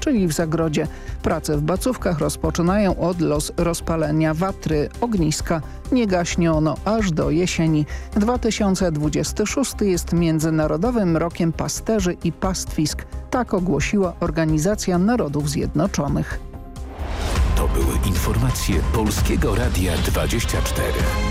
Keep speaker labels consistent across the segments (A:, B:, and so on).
A: czyli w Zagrodzie. Prace w Bacówkach rozpoczynają od rozpalenia watry. Ogniska nie gaśnie ono aż do jesieni. 2026 jest Międzynarodowym Rokiem Pasterzy i Pastwisk. Tak ogłosiła Organizacja Narodów Zjednoczonych.
B: To były informacje Polskiego Radia 24.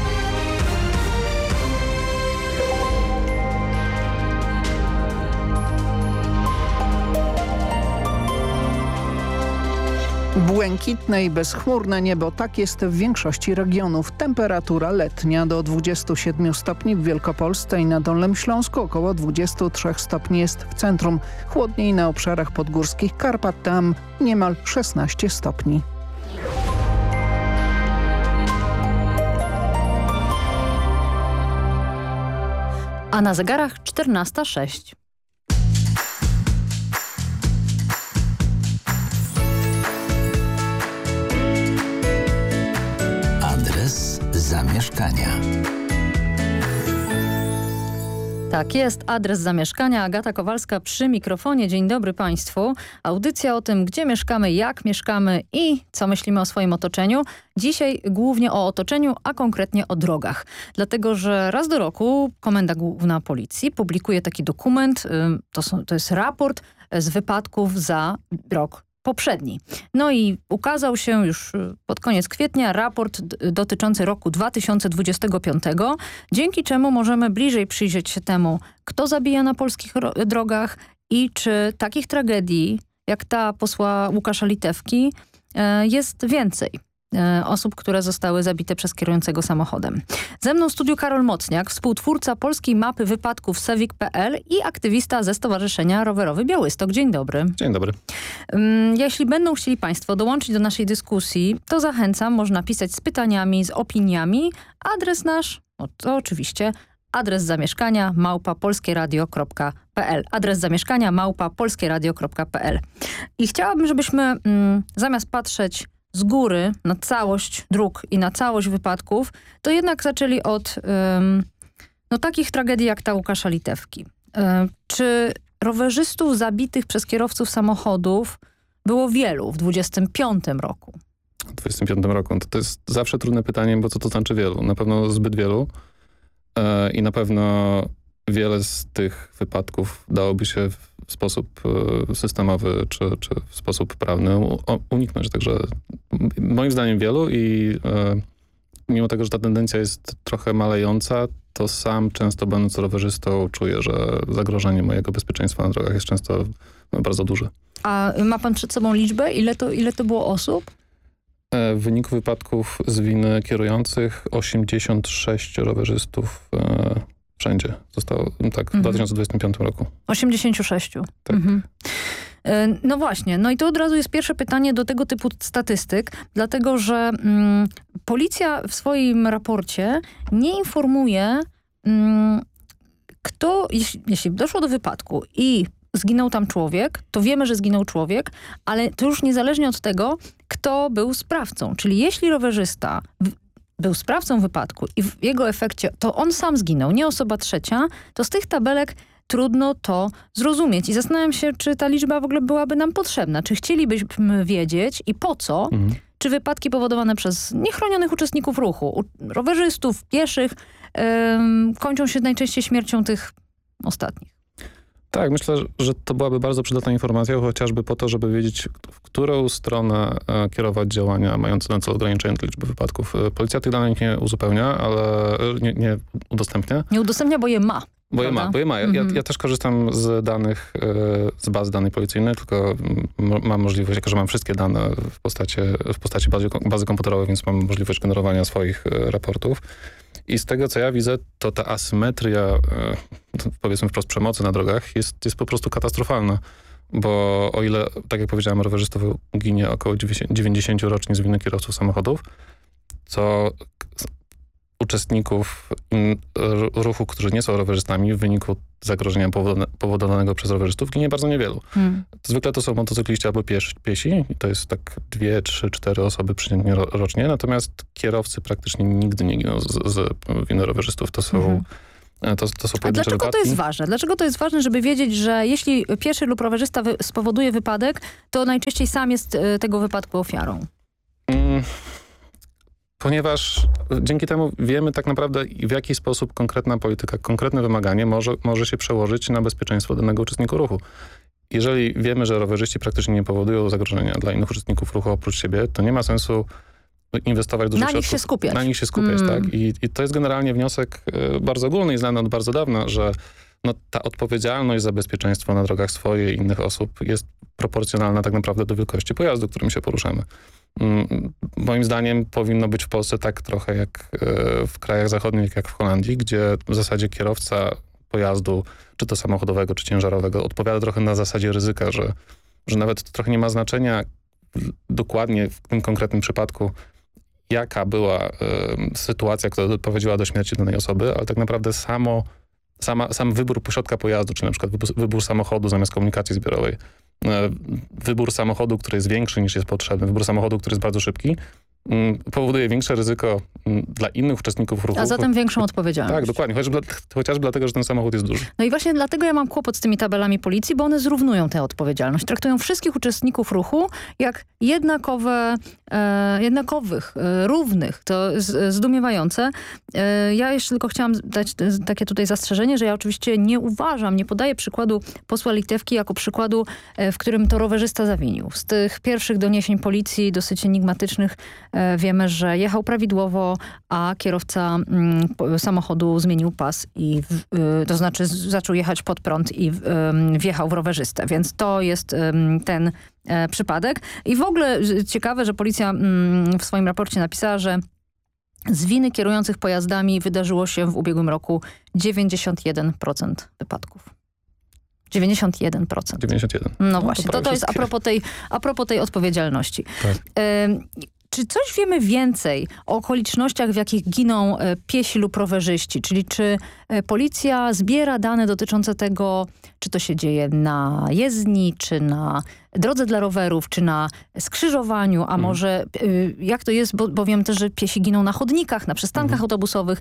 A: Błękitne i bezchmurne niebo, tak jest w większości regionów. Temperatura letnia do 27 stopni w Wielkopolsce i na Dolnym Śląsku, około 23 stopni jest w centrum. Chłodniej na obszarach podgórskich Karpat, tam niemal 16 stopni.
C: A na zegarach 14:06.
B: Adres zamieszkania.
C: Tak jest, adres zamieszkania. Agata Kowalska przy mikrofonie. Dzień dobry Państwu. Audycja o tym, gdzie mieszkamy, jak mieszkamy i co myślimy o swoim otoczeniu. Dzisiaj głównie o otoczeniu, a konkretnie o drogach. Dlatego, że raz do roku Komenda Główna Policji publikuje taki dokument. To jest raport z wypadków za rok poprzedni. No i ukazał się już pod koniec kwietnia raport dotyczący roku 2025, dzięki czemu możemy bliżej przyjrzeć się temu, kto zabija na polskich drogach i czy takich tragedii, jak ta posła Łukasza Litewki, jest więcej. Osób, które zostały zabite przez kierującego samochodem. Ze mną w studiu Karol Mocniak, współtwórca polskiej mapy wypadków Sewik.pl i aktywista ze Stowarzyszenia Rowerowy Białystok. Dzień dobry.
D: Dzień dobry.
C: Jeśli będą chcieli Państwo dołączyć do naszej dyskusji, to zachęcam, można pisać z pytaniami, z opiniami. Adres nasz, to oczywiście adres zamieszkania @polskieradio.pl. Adres zamieszkania @polskieradio.pl. I chciałabym, żebyśmy zamiast patrzeć z góry na całość dróg i na całość wypadków, to jednak zaczęli od takich tragedii jak ta Łukasza Litewki. Czy rowerzystów zabitych przez kierowców samochodów było wielu w 25 roku?
D: W 25 roku to jest zawsze trudne pytanie, bo co to znaczy wielu? Na pewno zbyt wielu i na pewno wiele z tych wypadków dałoby się w sposób systemowy czy w sposób prawny uniknąć. Także moim zdaniem wielu i mimo tego, że ta tendencja jest trochę malejąca, to sam często będąc rowerzystą czuję, że zagrożenie mojego bezpieczeństwa na drogach jest często bardzo duże.
C: A ma pan przed sobą liczbę? Ile to było osób?
D: W wyniku wypadków z winy kierujących 86 rowerzystów wszędzie zostało, tak, w 2025 roku.
C: 86.
D: Tak.
C: No właśnie, no i to od razu jest pierwsze pytanie do tego typu statystyk, dlatego że policja w swoim raporcie nie informuje, kto, jeśli doszło do wypadku i zginął tam człowiek, to wiemy, że zginął człowiek, ale to już niezależnie od tego, kto był sprawcą. Czyli jeśli rowerzysta był sprawcą wypadku i w jego efekcie to on sam zginął, nie osoba trzecia, to z tych tabelek trudno to zrozumieć. I zastanawiam się, czy ta liczba w ogóle byłaby nam potrzebna. Czy chcielibyśmy wiedzieć i po co, czy wypadki powodowane przez niechronionych uczestników ruchu, rowerzystów, pieszych, kończą się najczęściej śmiercią tych ostatnich.
D: Tak, myślę, że to byłaby bardzo przydatna informacja, chociażby po to, żeby wiedzieć, w którą stronę kierować działania mające na celu ograniczenie liczby wypadków. Policja tych danych nie uzupełnia, ale nie udostępnia.
C: Nie udostępnia, bo je ma.
D: Bo je ma. Ja też korzystam z danych, z baz danych policyjnych, tylko mam możliwość, jako że mam wszystkie dane w postaci bazy komputerowej, więc mam możliwość generowania swoich raportów. I z tego, co ja widzę, to ta asymetria, powiedzmy wprost, przemocy na drogach jest po prostu katastrofalna. Bo o ile, tak jak powiedziałem, rowerzystów ginie około 90 rocznie z winy kierowców samochodów, to uczestników ruchu, którzy nie są rowerzystami, w wyniku zagrożenia powodowanego przez rowerzystów ginie bardzo niewielu. Zwykle to są motocykliści albo piesi i to jest tak 2, 3, 4 osoby przeciętnie rocznie, natomiast kierowcy praktycznie nigdy nie giną z winy rowerzystów. To są To są pojedyncze
C: dlaczego
D: wypadki.
C: to jest ważne? Dlaczego to jest ważne, żeby wiedzieć, że jeśli pieszy lub rowerzysta spowoduje wypadek, to najczęściej sam jest tego wypadku ofiarą?
D: Ponieważ dzięki temu wiemy tak naprawdę, w jaki sposób konkretna polityka, konkretne wymaganie może się przełożyć na bezpieczeństwo danego uczestnika ruchu. Jeżeli wiemy, że rowerzyści praktycznie nie powodują zagrożenia dla innych uczestników ruchu oprócz siebie, to nie ma sensu inwestować dużo środków. Na nich się skupiać, tak? I to jest generalnie wniosek bardzo ogólny i znany od bardzo dawna, że ta odpowiedzialność za bezpieczeństwo na drogach swojej i innych osób jest proporcjonalna tak naprawdę do wielkości pojazdu, którym się poruszamy. Moim zdaniem powinno być w Polsce tak trochę jak w krajach zachodnich, jak w Holandii, gdzie w zasadzie kierowca pojazdu, czy to samochodowego, czy ciężarowego, odpowiada trochę na zasadzie ryzyka, że nawet to trochę nie ma znaczenia dokładnie w tym konkretnym przypadku, jaka była sytuacja, która doprowadziła do śmierci danej osoby, ale tak naprawdę sam wybór środka pojazdu, czy na przykład wybór samochodu zamiast komunikacji zbiorowej, wybór samochodu, który jest większy niż jest potrzebny, wybór samochodu, który jest bardzo szybki, powoduje większe ryzyko dla innych uczestników ruchu.
C: A zatem większą odpowiedzialność.
D: Tak, dokładnie. Chociażby dlatego, że ten samochód jest duży.
C: No i właśnie dlatego ja mam kłopot z tymi tabelami policji, bo one zrównują tę odpowiedzialność. Traktują wszystkich uczestników ruchu jak jednakowych, równych. To jest zdumiewające. Ja jeszcze tylko chciałam dać takie tutaj zastrzeżenie, że ja oczywiście nie podaję przykładu posła Litewki jako przykładu, w którym to rowerzysta zawinił. Z tych pierwszych doniesień policji, dosyć enigmatycznych, wiemy, że jechał prawidłowo, a kierowca samochodu zmienił pas to znaczy zaczął jechać pod prąd i wjechał w rowerzystę. Więc to jest ten przypadek. I w ogóle ciekawe, że policja w swoim raporcie napisała, że z winy kierujących pojazdami wydarzyło się w ubiegłym roku 91% wypadków. 91%.
D: 91.
C: No właśnie, to jest a propos tej odpowiedzialności.
D: Tak.
C: Czy coś wiemy więcej o okolicznościach, w jakich giną piesi lub rowerzyści? Czyli czy policja zbiera dane dotyczące tego, czy to się dzieje na jezdni, czy na drodze dla rowerów, czy na skrzyżowaniu, a może jak to jest, bo wiem też, że piesi giną na chodnikach, na przystankach autobusowych,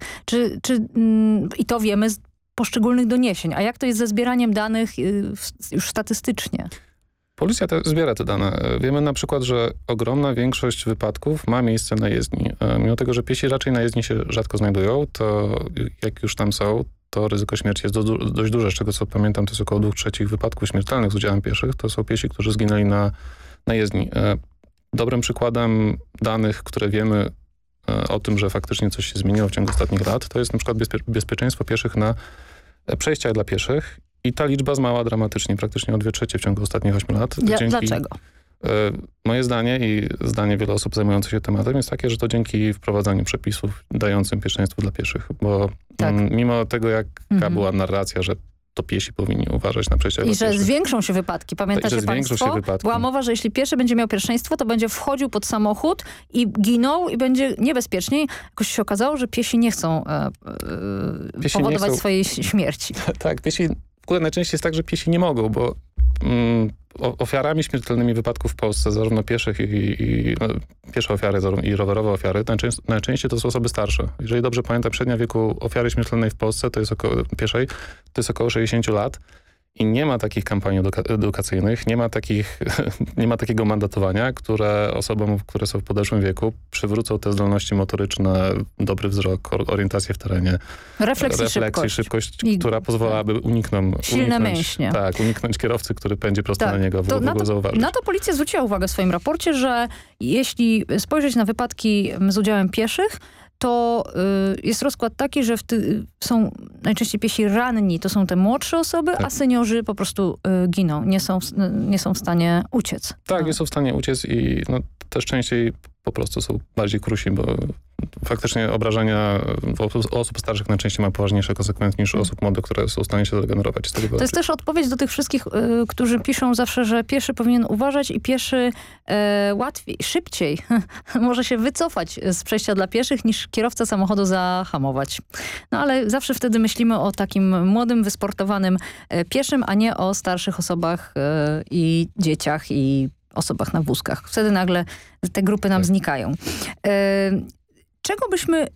C: i to wiemy z poszczególnych doniesień. A jak to jest ze zbieraniem danych już statystycznie?
D: Policja zbiera te dane. Wiemy na przykład, że ogromna większość wypadków ma miejsce na jezdni. Mimo tego, że piesi raczej na jezdni się rzadko znajdują, to jak już tam są, to ryzyko śmierci jest dość duże. Z czego co pamiętam, to jest około 2/3 wypadków śmiertelnych z udziałem pieszych. To są piesi, którzy zginęli na jezdni. Dobrym przykładem danych, które wiemy o tym, że faktycznie coś się zmieniło w ciągu ostatnich lat, to jest na przykład bezpieczeństwo pieszych na przejściach dla pieszych. I ta liczba zmała dramatycznie, praktycznie o 2/3 w ciągu ostatnich 8 lat.
C: Dlaczego?
D: Moje zdanie i zdanie wielu osób zajmujących się tematem jest takie, że to dzięki wprowadzaniu przepisów dającym pierwszeństwo dla pieszych. Bo mimo tego, jaka była narracja, że to piesi powinni uważać na przejściach dla pieszych.
C: I że zwiększą się wypadki. Pamiętacie państwo? Była mowa, że jeśli pieszy będzie miał pierwszeństwo, to będzie wchodził pod samochód i ginął i będzie niebezpieczniej. Jakoś się okazało, że piesi nie chcą powodować swojej śmierci.
D: Tak, piesi... W ogóle najczęściej jest tak, że piesi nie mogą, bo ofiarami śmiertelnymi wypadków w Polsce, zarówno pieszych piesze ofiary i rowerowe ofiary, najczęściej to są osoby starsze. Jeżeli dobrze pamiętam, średnia wieku ofiary śmiertelnej w Polsce to jest około 60 lat. I nie ma takich kampanii edukacyjnych, nie ma takiego mandatowania, które osobom, które są w podeszłym wieku, przywrócą te zdolności motoryczne, dobry wzrok, orientację w terenie.
C: Refleksji,
D: szybkość, która pozwalałaby uniknąć kierowcy, który pędzi prosto na niego, zauważyć.
C: Na to policja zwróciła uwagę w swoim raporcie, że jeśli spojrzeć na wypadki z udziałem pieszych, to jest rozkład taki, że są najczęściej piesi ranni, to są te młodsze osoby, a seniorzy po prostu giną, nie są w stanie uciec.
D: Tak, nie są w stanie uciec i też częściej po prostu są bardziej krusi, bo faktycznie obrażenia osób starszych najczęściej ma poważniejsze konsekwencje niż osób młodych, które są w stanie się zregenerować.
C: To jest też odpowiedź do tych wszystkich, którzy piszą zawsze, że pieszy powinien uważać i pieszy szybciej może się wycofać z przejścia dla pieszych niż kierowca samochodu zahamować. No ale zawsze wtedy myślimy o takim młodym, wysportowanym pieszym, a nie o starszych osobach i dzieciach i osobach na wózkach. Wtedy nagle te grupy nam znikają. Czego byśmy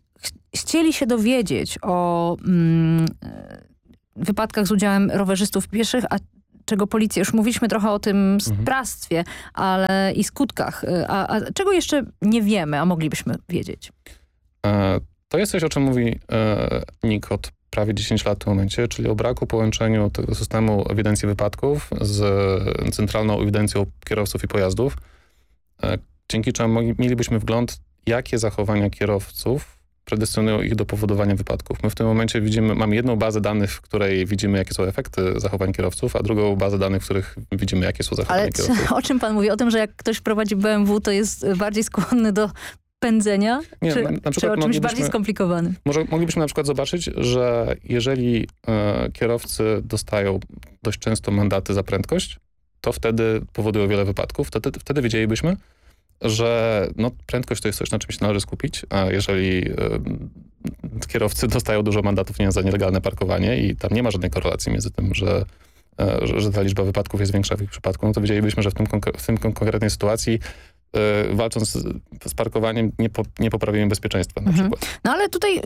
C: chcieli się dowiedzieć o wypadkach z udziałem rowerzystów pieszych, a czego policja, już mówiliśmy trochę o tym sprawstwie, ale i skutkach. A czego jeszcze nie wiemy, a moglibyśmy wiedzieć?
D: To jest coś, o czym mówi NIK od prawie 10 lat w tym momencie, czyli o braku połączeniu tego systemu ewidencji wypadków z centralną ewidencją kierowców i pojazdów, dzięki czemu mielibyśmy wgląd, jakie zachowania kierowców predestynują ich do powodowania wypadków. My w tym momencie mamy jedną bazę danych, w której widzimy, jakie są efekty zachowań kierowców, a drugą bazę danych, w których widzimy, jakie są zachowania kierowców.
C: O czym pan mówi? O tym, że jak ktoś prowadzi BMW, to jest bardziej skłonny do pędzenia?
D: Nie,
C: czy o czymś bardziej skomplikowanym?
D: Może moglibyśmy na przykład zobaczyć, że jeżeli kierowcy dostają dość często mandaty za prędkość, to wtedy powodują wiele wypadków. Wtedy wiedzielibyśmy, że prędkość to jest coś, na czym się należy skupić, a jeżeli kierowcy dostają dużo mandatów za nielegalne parkowanie i tam nie ma żadnej korelacji między tym, że ta liczba wypadków jest większa w ich przypadku, to wiedzielibyśmy, że w tym konkretnej sytuacji walcząc z parkowaniem nie poprawimy bezpieczeństwa na przykład.
C: No ale tutaj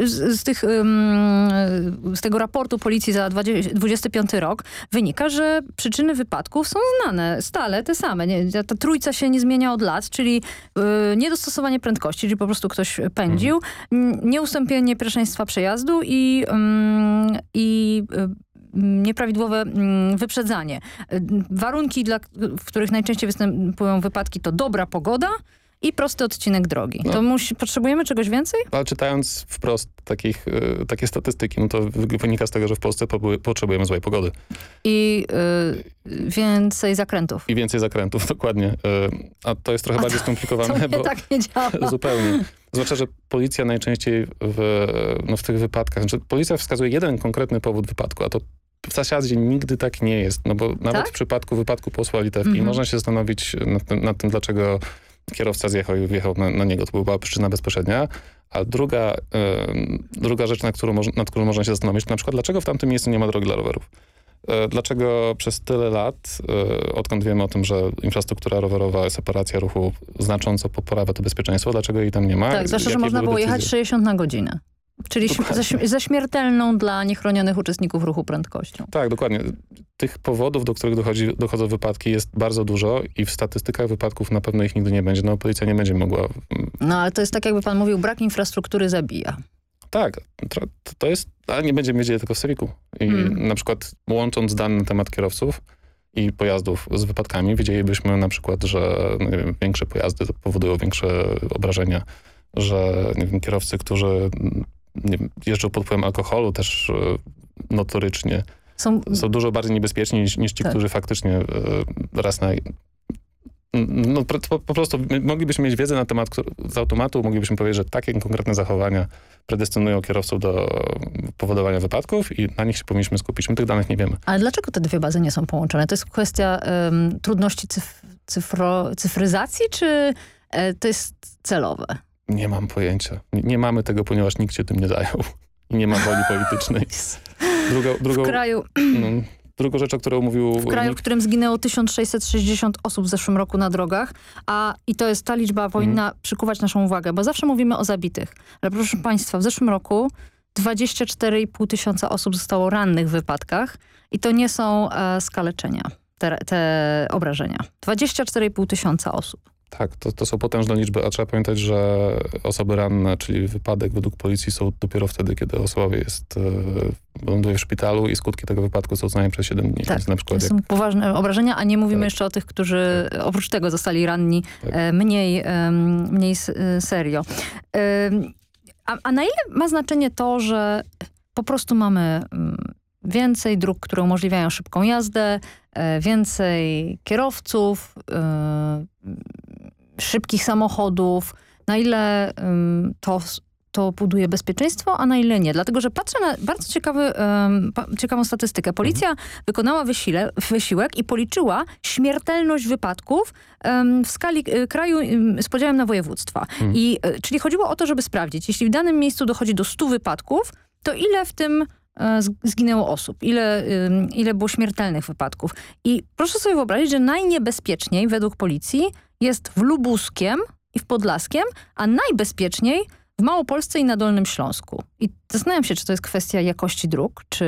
C: z tego raportu policji za 25 rok wynika, że przyczyny wypadków są znane, stale te same. Ta trójca się nie zmienia od lat, czyli niedostosowanie prędkości, czyli po prostu ktoś pędził, nieustąpienie pierwszeństwa przejazdu i nieprawidłowe wyprzedzanie. Warunki, w których najczęściej występują wypadki, to dobra pogoda i prosty odcinek drogi. To potrzebujemy czegoś więcej?
D: Ale czytając wprost takie statystyki, to wynika z tego, że w Polsce potrzebujemy złej pogody.
C: I więcej zakrętów.
D: I więcej zakrętów, dokładnie. A to jest trochę bardziej skomplikowane.
C: To tak nie działa.
D: Zupełnie. Zwłaszcza, że policja najczęściej w tych wypadkach, policja wskazuje jeden konkretny powód wypadku, a to w zasadzie nigdy tak nie jest, bo nawet w przypadku wypadku posła Litewki można się zastanowić nad tym, dlaczego kierowca zjechał i wjechał na niego. To była przyczyna bezpośrednia. A druga rzecz, nad którą można się zastanowić, to na przykład dlaczego w tamtym miejscu nie ma drogi dla rowerów. Dlaczego przez tyle lat, odkąd wiemy o tym, że infrastruktura rowerowa, separacja ruchu znacząco poprawia to bezpieczeństwo, dlaczego jej tam nie ma?
C: Tak, zwłaszcza, że można było jechać 60 na godzinę. Czyli ze śmiertelną dla niechronionych uczestników ruchu prędkością.
D: Tak, dokładnie. Tych powodów, do których dochodzą wypadki jest bardzo dużo i w statystykach wypadków na pewno ich nigdy nie będzie. Policja nie będzie mogła...
C: No ale to jest tak, jakby pan mówił, brak infrastruktury zabija.
D: Tak, to jest... Ale nie będziemy wiedzieli tylko w Seviku. I na przykład łącząc dane na temat kierowców i pojazdów z wypadkami, wiedzielibyśmy na przykład, że większe pojazdy powodują większe obrażenia, że kierowcy, którzy jeżdżą pod wpływem alkoholu też notorycznie są dużo bardziej niebezpieczni niż ci, którzy faktycznie raz na... po prostu moglibyśmy mieć wiedzę na temat, z automatu moglibyśmy powiedzieć, że takie konkretne zachowania predestynują kierowców do powodowania wypadków i na nich się powinniśmy skupić. My tych danych nie wiemy.
C: Ale dlaczego te dwie bazy nie są połączone? To jest kwestia trudności cyfryzacji, czy to jest celowe?
D: Nie mam pojęcia. Nie mamy tego, ponieważ nikt się tym nie zajął. I nie ma woli politycznej. Drugą rzeczą, którą mówił...
C: W kraju, w którym zginęło 1660 osób w zeszłym roku na drogach, i to jest ta liczba powinna przykuwać naszą uwagę, bo zawsze mówimy o zabitych. Ale proszę państwa, w zeszłym roku 24,5 tysiąca osób zostało rannych w wypadkach i to nie są skaleczenia, te obrażenia. 24,5 tysiąca osób.
D: Tak, to są potężne liczby, a trzeba pamiętać, że osoby ranne, czyli wypadek według policji są dopiero wtedy, kiedy osoba ląduje w szpitalu i skutki tego wypadku są co najmniej przez 7 dni.
C: Tak,
D: Więc na przykład
C: to są poważne obrażenia, a nie mówimy jeszcze o tych, którzy oprócz tego zostali ranni mniej serio. A na ile ma znaczenie to, że po prostu mamy więcej dróg, które umożliwiają szybką jazdę, więcej kierowców, szybkich samochodów, na ile to buduje bezpieczeństwo, a na ile nie. Dlatego, że patrzę na bardzo ciekawą statystykę. Policja wykonała wysiłek i policzyła śmiertelność wypadków w skali kraju z podziałem na województwa. Czyli chodziło o to, żeby sprawdzić, jeśli w danym miejscu dochodzi do 100 wypadków, to ile w tym zginęło osób, ile było śmiertelnych wypadków. I proszę sobie wyobrazić, że najniebezpieczniej według policji jest w Lubuskiem i w Podlaskiem, a najbezpieczniej w Małopolsce i na Dolnym Śląsku. I zastanawiam się, czy to jest kwestia jakości dróg, czy...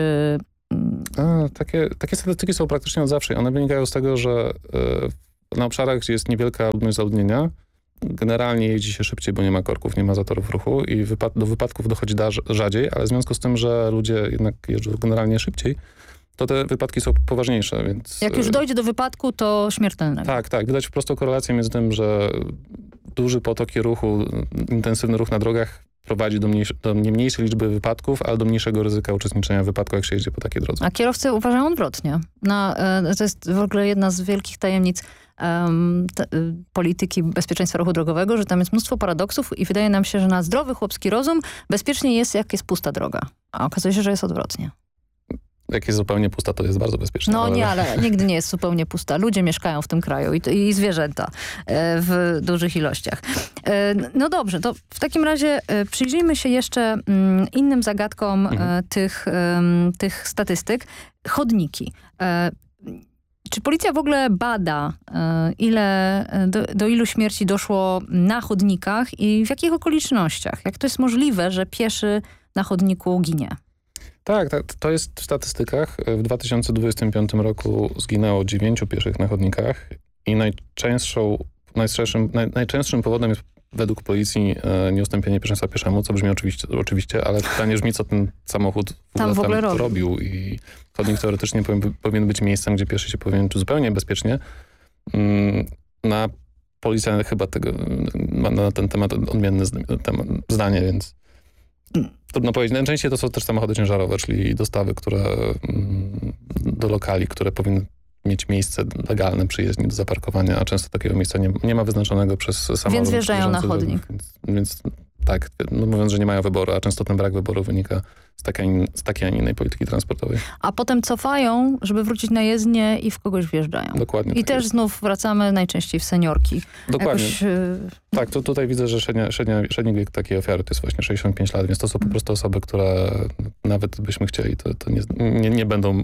D: Takie statystyki są praktycznie od zawsze. One wynikają z tego, że na obszarach, gdzie jest niewielka ludność zaludnienia, generalnie jeździ się szybciej, bo nie ma korków, nie ma zatorów ruchu i do wypadków dochodzi rzadziej, ale w związku z tym, że ludzie jednak jeżdżą generalnie szybciej, to te wypadki są poważniejsze, więc...
C: Jak już dojdzie do wypadku, to śmiertelnego.
D: Tak. Widać prostą korelację między tym, że duży potoki ruchu, intensywny ruch na drogach prowadzi do nie mniejszej liczby wypadków, ale do mniejszego ryzyka uczestniczenia w wypadku, jak się jeździ po takiej drodze.
C: A kierowcy uważają odwrotnie. To jest w ogóle jedna z wielkich tajemnic polityki bezpieczeństwa ruchu drogowego, że tam jest mnóstwo paradoksów i wydaje nam się, że na zdrowy chłopski rozum bezpiecznie jest, jak jest pusta droga. A okazuje się, że jest odwrotnie.
D: Jak jest zupełnie pusta, to jest bardzo bezpieczne.
C: Ale nigdy nie jest zupełnie pusta. Ludzie mieszkają w tym kraju i zwierzęta w dużych ilościach. No dobrze, to w takim razie przyjrzyjmy się jeszcze innym zagadkom tych statystyk. Chodniki. Czy policja w ogóle bada, do ilu śmierci doszło na chodnikach i w jakich okolicznościach? Jak to jest możliwe, że pieszy na chodniku ginie?
D: Tak, to jest w statystykach. W 2025 roku zginęło 9 pieszych na chodnikach i najczęstszym powodem jest według policji nieustąpienie pierwszeństwa pieszemu, co brzmi oczywiście, ale pytanie brzmi, co ten samochód w ogóle tam robił. I chodnik teoretycznie powinien być miejscem, gdzie pieszy się powinien czuć zupełnie bezpiecznie. Policja chyba ma na ten temat odmienne zdanie, więc trudno powiedzieć. Najczęściej to są też samochody ciężarowe, czyli dostawy, do lokali, które powinny mieć miejsce legalne przy jezdni do zaparkowania, a często takiego miejsca nie ma wyznaczonego przez samochód.
C: Więc wjeżdżają na chodnik.
D: Więc tak, mówiąc, że nie mają wyboru, a często ten brak wyboru wynika z takiej, a nie innej polityki transportowej. A
C: potem cofają, żeby wrócić na jezdnię i w kogoś wjeżdżają.
D: Dokładnie.
C: I też znów wracamy najczęściej w seniorki.
D: Dokładnie. Tak, tutaj widzę, że średni wiek takiej ofiary to jest właśnie 65 lat, więc to są po prostu osoby, które nawet byśmy chcieli, to nie będą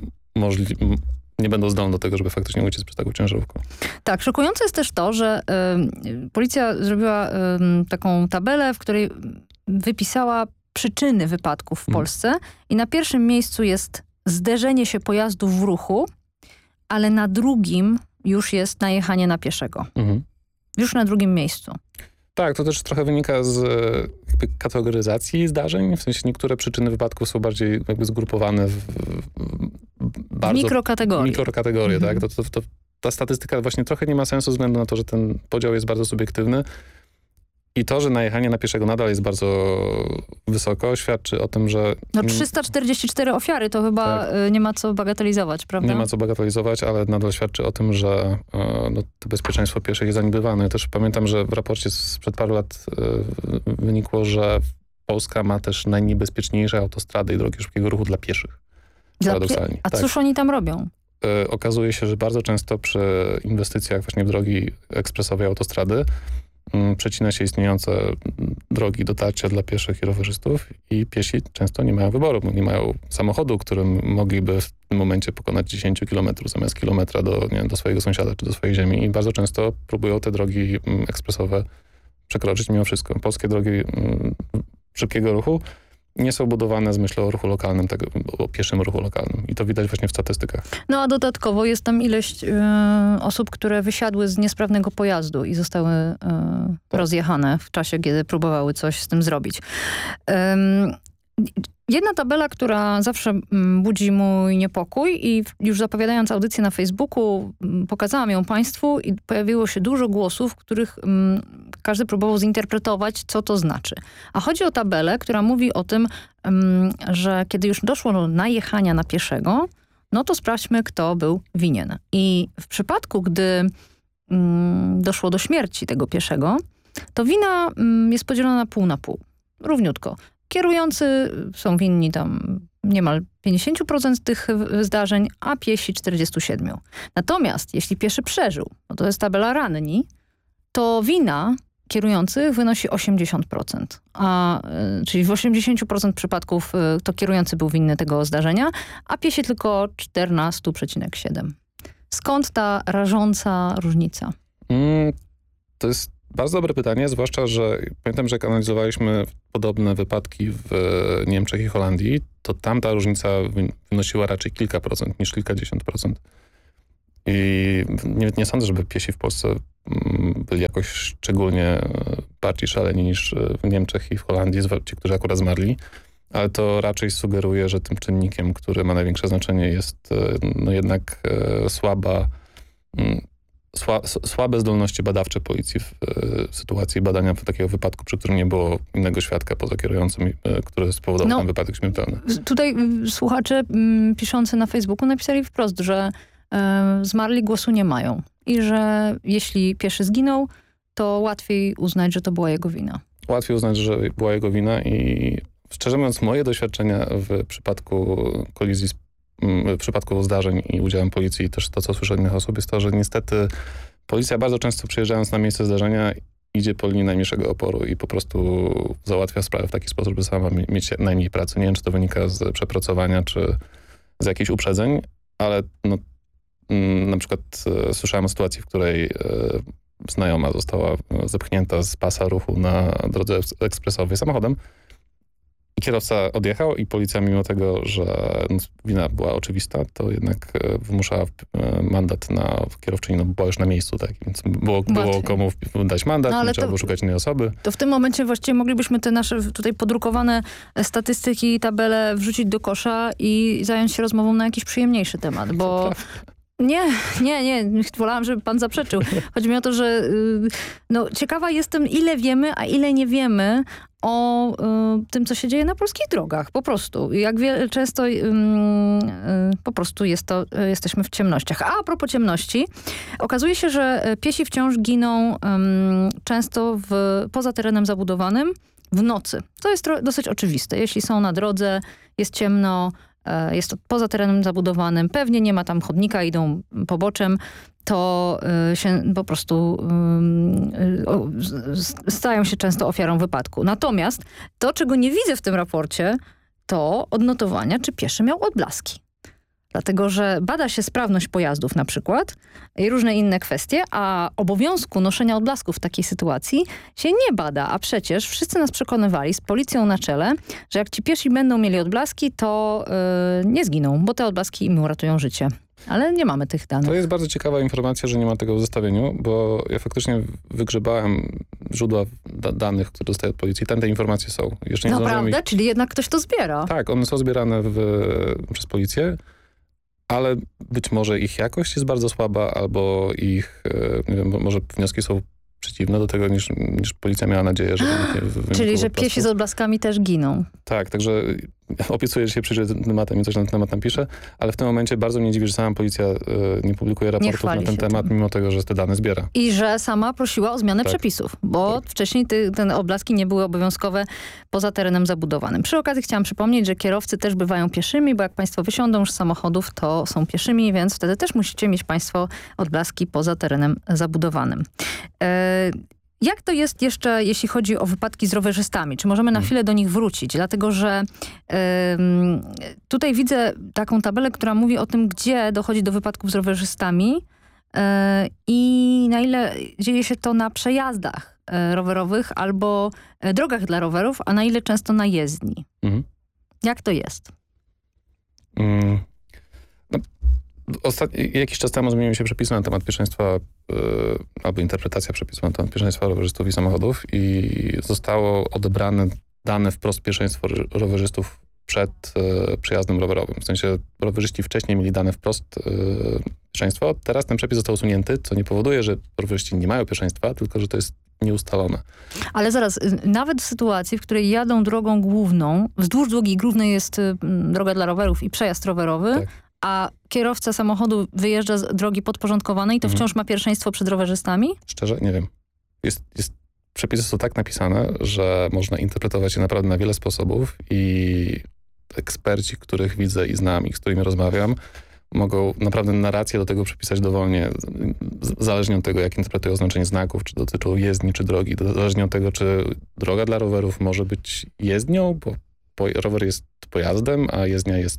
D: nie będą zdolne do tego, żeby faktycznie uciec przed taką ciężarówką. Tak,
C: szokujące jest też to, że policja zrobiła taką tabelę, w której wypisała przyczyny wypadków w Polsce i na pierwszym miejscu jest zderzenie się pojazdów w ruchu, ale na drugim już jest najechanie na pieszego. Już na drugim miejscu.
D: Tak, to też trochę wynika z kategoryzacji zdarzeń. W sensie niektóre przyczyny wypadków są bardziej zgrupowane w bardzo... Mikrokategorie, tak. Ta statystyka właśnie trochę nie ma sensu ze względu na to, że ten podział jest bardzo subiektywny. I to, że najechanie na pieszego nadal jest bardzo wysoko, świadczy o tym, że...
C: 344 ofiary to chyba nie ma co bagatelizować, prawda?
D: Nie ma co bagatelizować, ale nadal świadczy o tym, że to bezpieczeństwo pieszych jest zaniedbywane. Ja też pamiętam, że w raporcie sprzed paru lat wynikło, że Polska ma też najniebezpieczniejsze autostrady i drogi szybkiego ruchu dla pieszych. Paradoksalnie.
C: A cóż oni tam robią?
D: Okazuje się, że bardzo często przy inwestycjach właśnie w drogi ekspresowe, autostrady przecina się istniejące drogi dotarcia dla pieszych i rowerzystów i piesi często nie mają wyboru, bo nie mają samochodu, którym mogliby w tym momencie pokonać 10 kilometrów zamiast kilometra do swojego sąsiada czy do swojej ziemi i bardzo często próbują te drogi ekspresowe przekroczyć mimo wszystko. Polskie drogi szybkiego ruchu nie są budowane z myślą o ruchu lokalnym, o pieszym ruchu lokalnym. I to widać właśnie w statystykach.
C: No a dodatkowo jest tam ilość osób, które wysiadły z niesprawnego pojazdu i zostały rozjechane w czasie, kiedy próbowały coś z tym zrobić. Jedna tabela, która zawsze budzi mój niepokój i już zapowiadając audycję na Facebooku pokazałam ją państwu i pojawiło się dużo głosów, w których każdy próbował zinterpretować, co to znaczy. A chodzi o tabelę, która mówi o tym, że kiedy już doszło do najechania na pieszego, no to sprawdźmy, kto był winien. I w przypadku, gdy doszło do śmierci tego pieszego, to wina jest podzielona na pół na pół. Równiutko. Kierujący są winni tam niemal 50% tych zdarzeń, a piesi 47%. Natomiast jeśli pieszy przeżył, no to jest tabela ranni, to wina kierujących wynosi 80%. Czyli w 80% przypadków to kierujący był winny tego zdarzenia, a piesi tylko 14,7%. Skąd ta rażąca różnica?
D: To jest bardzo dobre pytanie, zwłaszcza, że pamiętam, że jak analizowaliśmy podobne wypadki w Niemczech i Holandii, to tam ta różnica wynosiła raczej kilka procent niż kilkadziesiąt procent. I nie sądzę, żeby piesi w Polsce byli jakoś szczególnie bardziej szaleni niż w Niemczech i w Holandii, ci, którzy akurat zmarli. Ale to raczej sugeruje, że tym czynnikiem, który ma największe znaczenie, jest jednak słabe zdolności badawcze policji w sytuacji badania takiego wypadku, przy którym nie było innego świadka poza kierującym, który spowodował ten wypadek śmiertelny.
C: Tutaj słuchacze piszący na Facebooku napisali wprost, że zmarli głosu nie mają i że jeśli pieszy zginął, to łatwiej uznać, że to była jego wina. Łatwiej uznać,
D: że była jego wina i szczerze mówiąc, moje doświadczenia w przypadku kolizji, w przypadku zdarzeń i udziałem policji, też to, co słyszę od innych osób, jest to, że niestety policja bardzo często przyjeżdżając na miejsce zdarzenia idzie po linii najmniejszego oporu i po prostu załatwia sprawę w taki sposób, by sama mieć najmniej pracy. Nie wiem, czy to wynika z przepracowania, czy z jakichś uprzedzeń, ale na przykład słyszałem o sytuacji, w której znajoma została zepchnięta z pasa ruchu na drodze ekspresowej samochodem. I kierowca odjechał i policja, mimo tego, że wina była oczywista, to jednak wymuszała mandat na kierowczyni, no była już na miejscu, tak? Więc było komu dać mandat, nie trzeba było szukać innej osoby.
C: To w tym momencie właściwie moglibyśmy te nasze tutaj podrukowane statystyki i tabele wrzucić do kosza i zająć się rozmową na jakiś przyjemniejszy temat, bo... Nie. Wolałam, żeby pan zaprzeczył. Chodzi mi o to, że ciekawa jestem, ile wiemy, a ile nie wiemy o tym, co się dzieje na polskich drogach. Po prostu. Jak często po prostu jesteśmy w ciemnościach. A propos ciemności, okazuje się, że piesi wciąż giną często poza terenem zabudowanym w nocy. To jest dosyć oczywiste. Jeśli są na drodze, jest ciemno, jest to poza terenem zabudowanym, pewnie nie ma tam chodnika, idą poboczem, to się po prostu stają się często ofiarą wypadku. Natomiast to, czego nie widzę w tym raporcie, to odnotowania, czy pieszy miał odblaski. Dlatego, że bada się sprawność pojazdów na przykład i różne inne kwestie, a obowiązku noszenia odblasków w takiej sytuacji się nie bada. A przecież wszyscy nas przekonywali z policją na czele, że jak ci piesi będą mieli odblaski, to nie zginą, bo te odblaski im uratują życie. Ale nie mamy tych danych.
D: To jest bardzo ciekawa informacja, że nie ma tego w zestawieniu, bo ja faktycznie wygrzebałem źródła danych, które dostaję od policji. Tam te informacje są. Jeszcze nie
C: naprawdę? Czyli jednak ktoś to zbiera?
D: Tak, one są zbierane przez policję. Ale być może ich jakość jest bardzo słaba, albo ich, nie wiem, może wnioski są przeciwne do tego, niż policja miała nadzieję, że
C: Czyli, że piesi z odblaskami też giną.
D: Tak, także obiecuję, że się przyjrzę tym tematem i coś na ten temat napiszę, ale w tym momencie bardzo mnie dziwi, że sama policja nie publikuje raportów na ten temat, mimo tego, że te dane zbiera.
C: I że sama prosiła o zmianę przepisów, bo wcześniej te odblaski nie były obowiązkowe poza terenem zabudowanym. Przy okazji chciałam przypomnieć, że kierowcy też bywają pieszymi, bo jak państwo wysiądą już z samochodów, to są pieszymi, więc wtedy też musicie mieć państwo odblaski poza terenem zabudowanym. Jak to jest jeszcze, jeśli chodzi o wypadki z rowerzystami? Czy możemy na chwilę do nich wrócić? Dlatego, że tutaj widzę taką tabelę, która mówi o tym, gdzie dochodzi do wypadków z rowerzystami i na ile dzieje się to na przejazdach rowerowych albo drogach dla rowerów, a na ile często na jezdni. Jak to jest?
D: Jakiś czas temu zmieniły się przepisy na temat pierwszeństwa albo interpretacja przepisów na temat pierwszeństwa rowerzystów i samochodów i zostało odebrane dane wprost pierwszeństwo rowerzystów przed przejazdem rowerowym. W sensie rowerzyści wcześniej mieli dane wprost pierwszeństwo, teraz ten przepis został usunięty, co nie powoduje, że rowerzyści nie mają pierwszeństwa, tylko że to jest nieustalone.
C: Ale zaraz, nawet w sytuacji, w której jadą drogą główną, wzdłuż drogi głównej jest droga dla rowerów i przejazd rowerowy, tak, a kierowca samochodu wyjeżdża z drogi podporządkowanej, to wciąż ma pierwszeństwo przed rowerzystami?
D: Szczerze, nie wiem. Przepisy są tak napisane, że można interpretować je naprawdę na wiele sposobów i eksperci, których widzę i znam i z którymi rozmawiam, mogą naprawdę narrację do tego przypisać dowolnie, zależnie od tego, jak interpretują znaczenie znaków, czy dotyczą jezdni, czy drogi, zależnie od tego, czy droga dla rowerów może być jezdnią, bo rower jest pojazdem, a jezdnia jest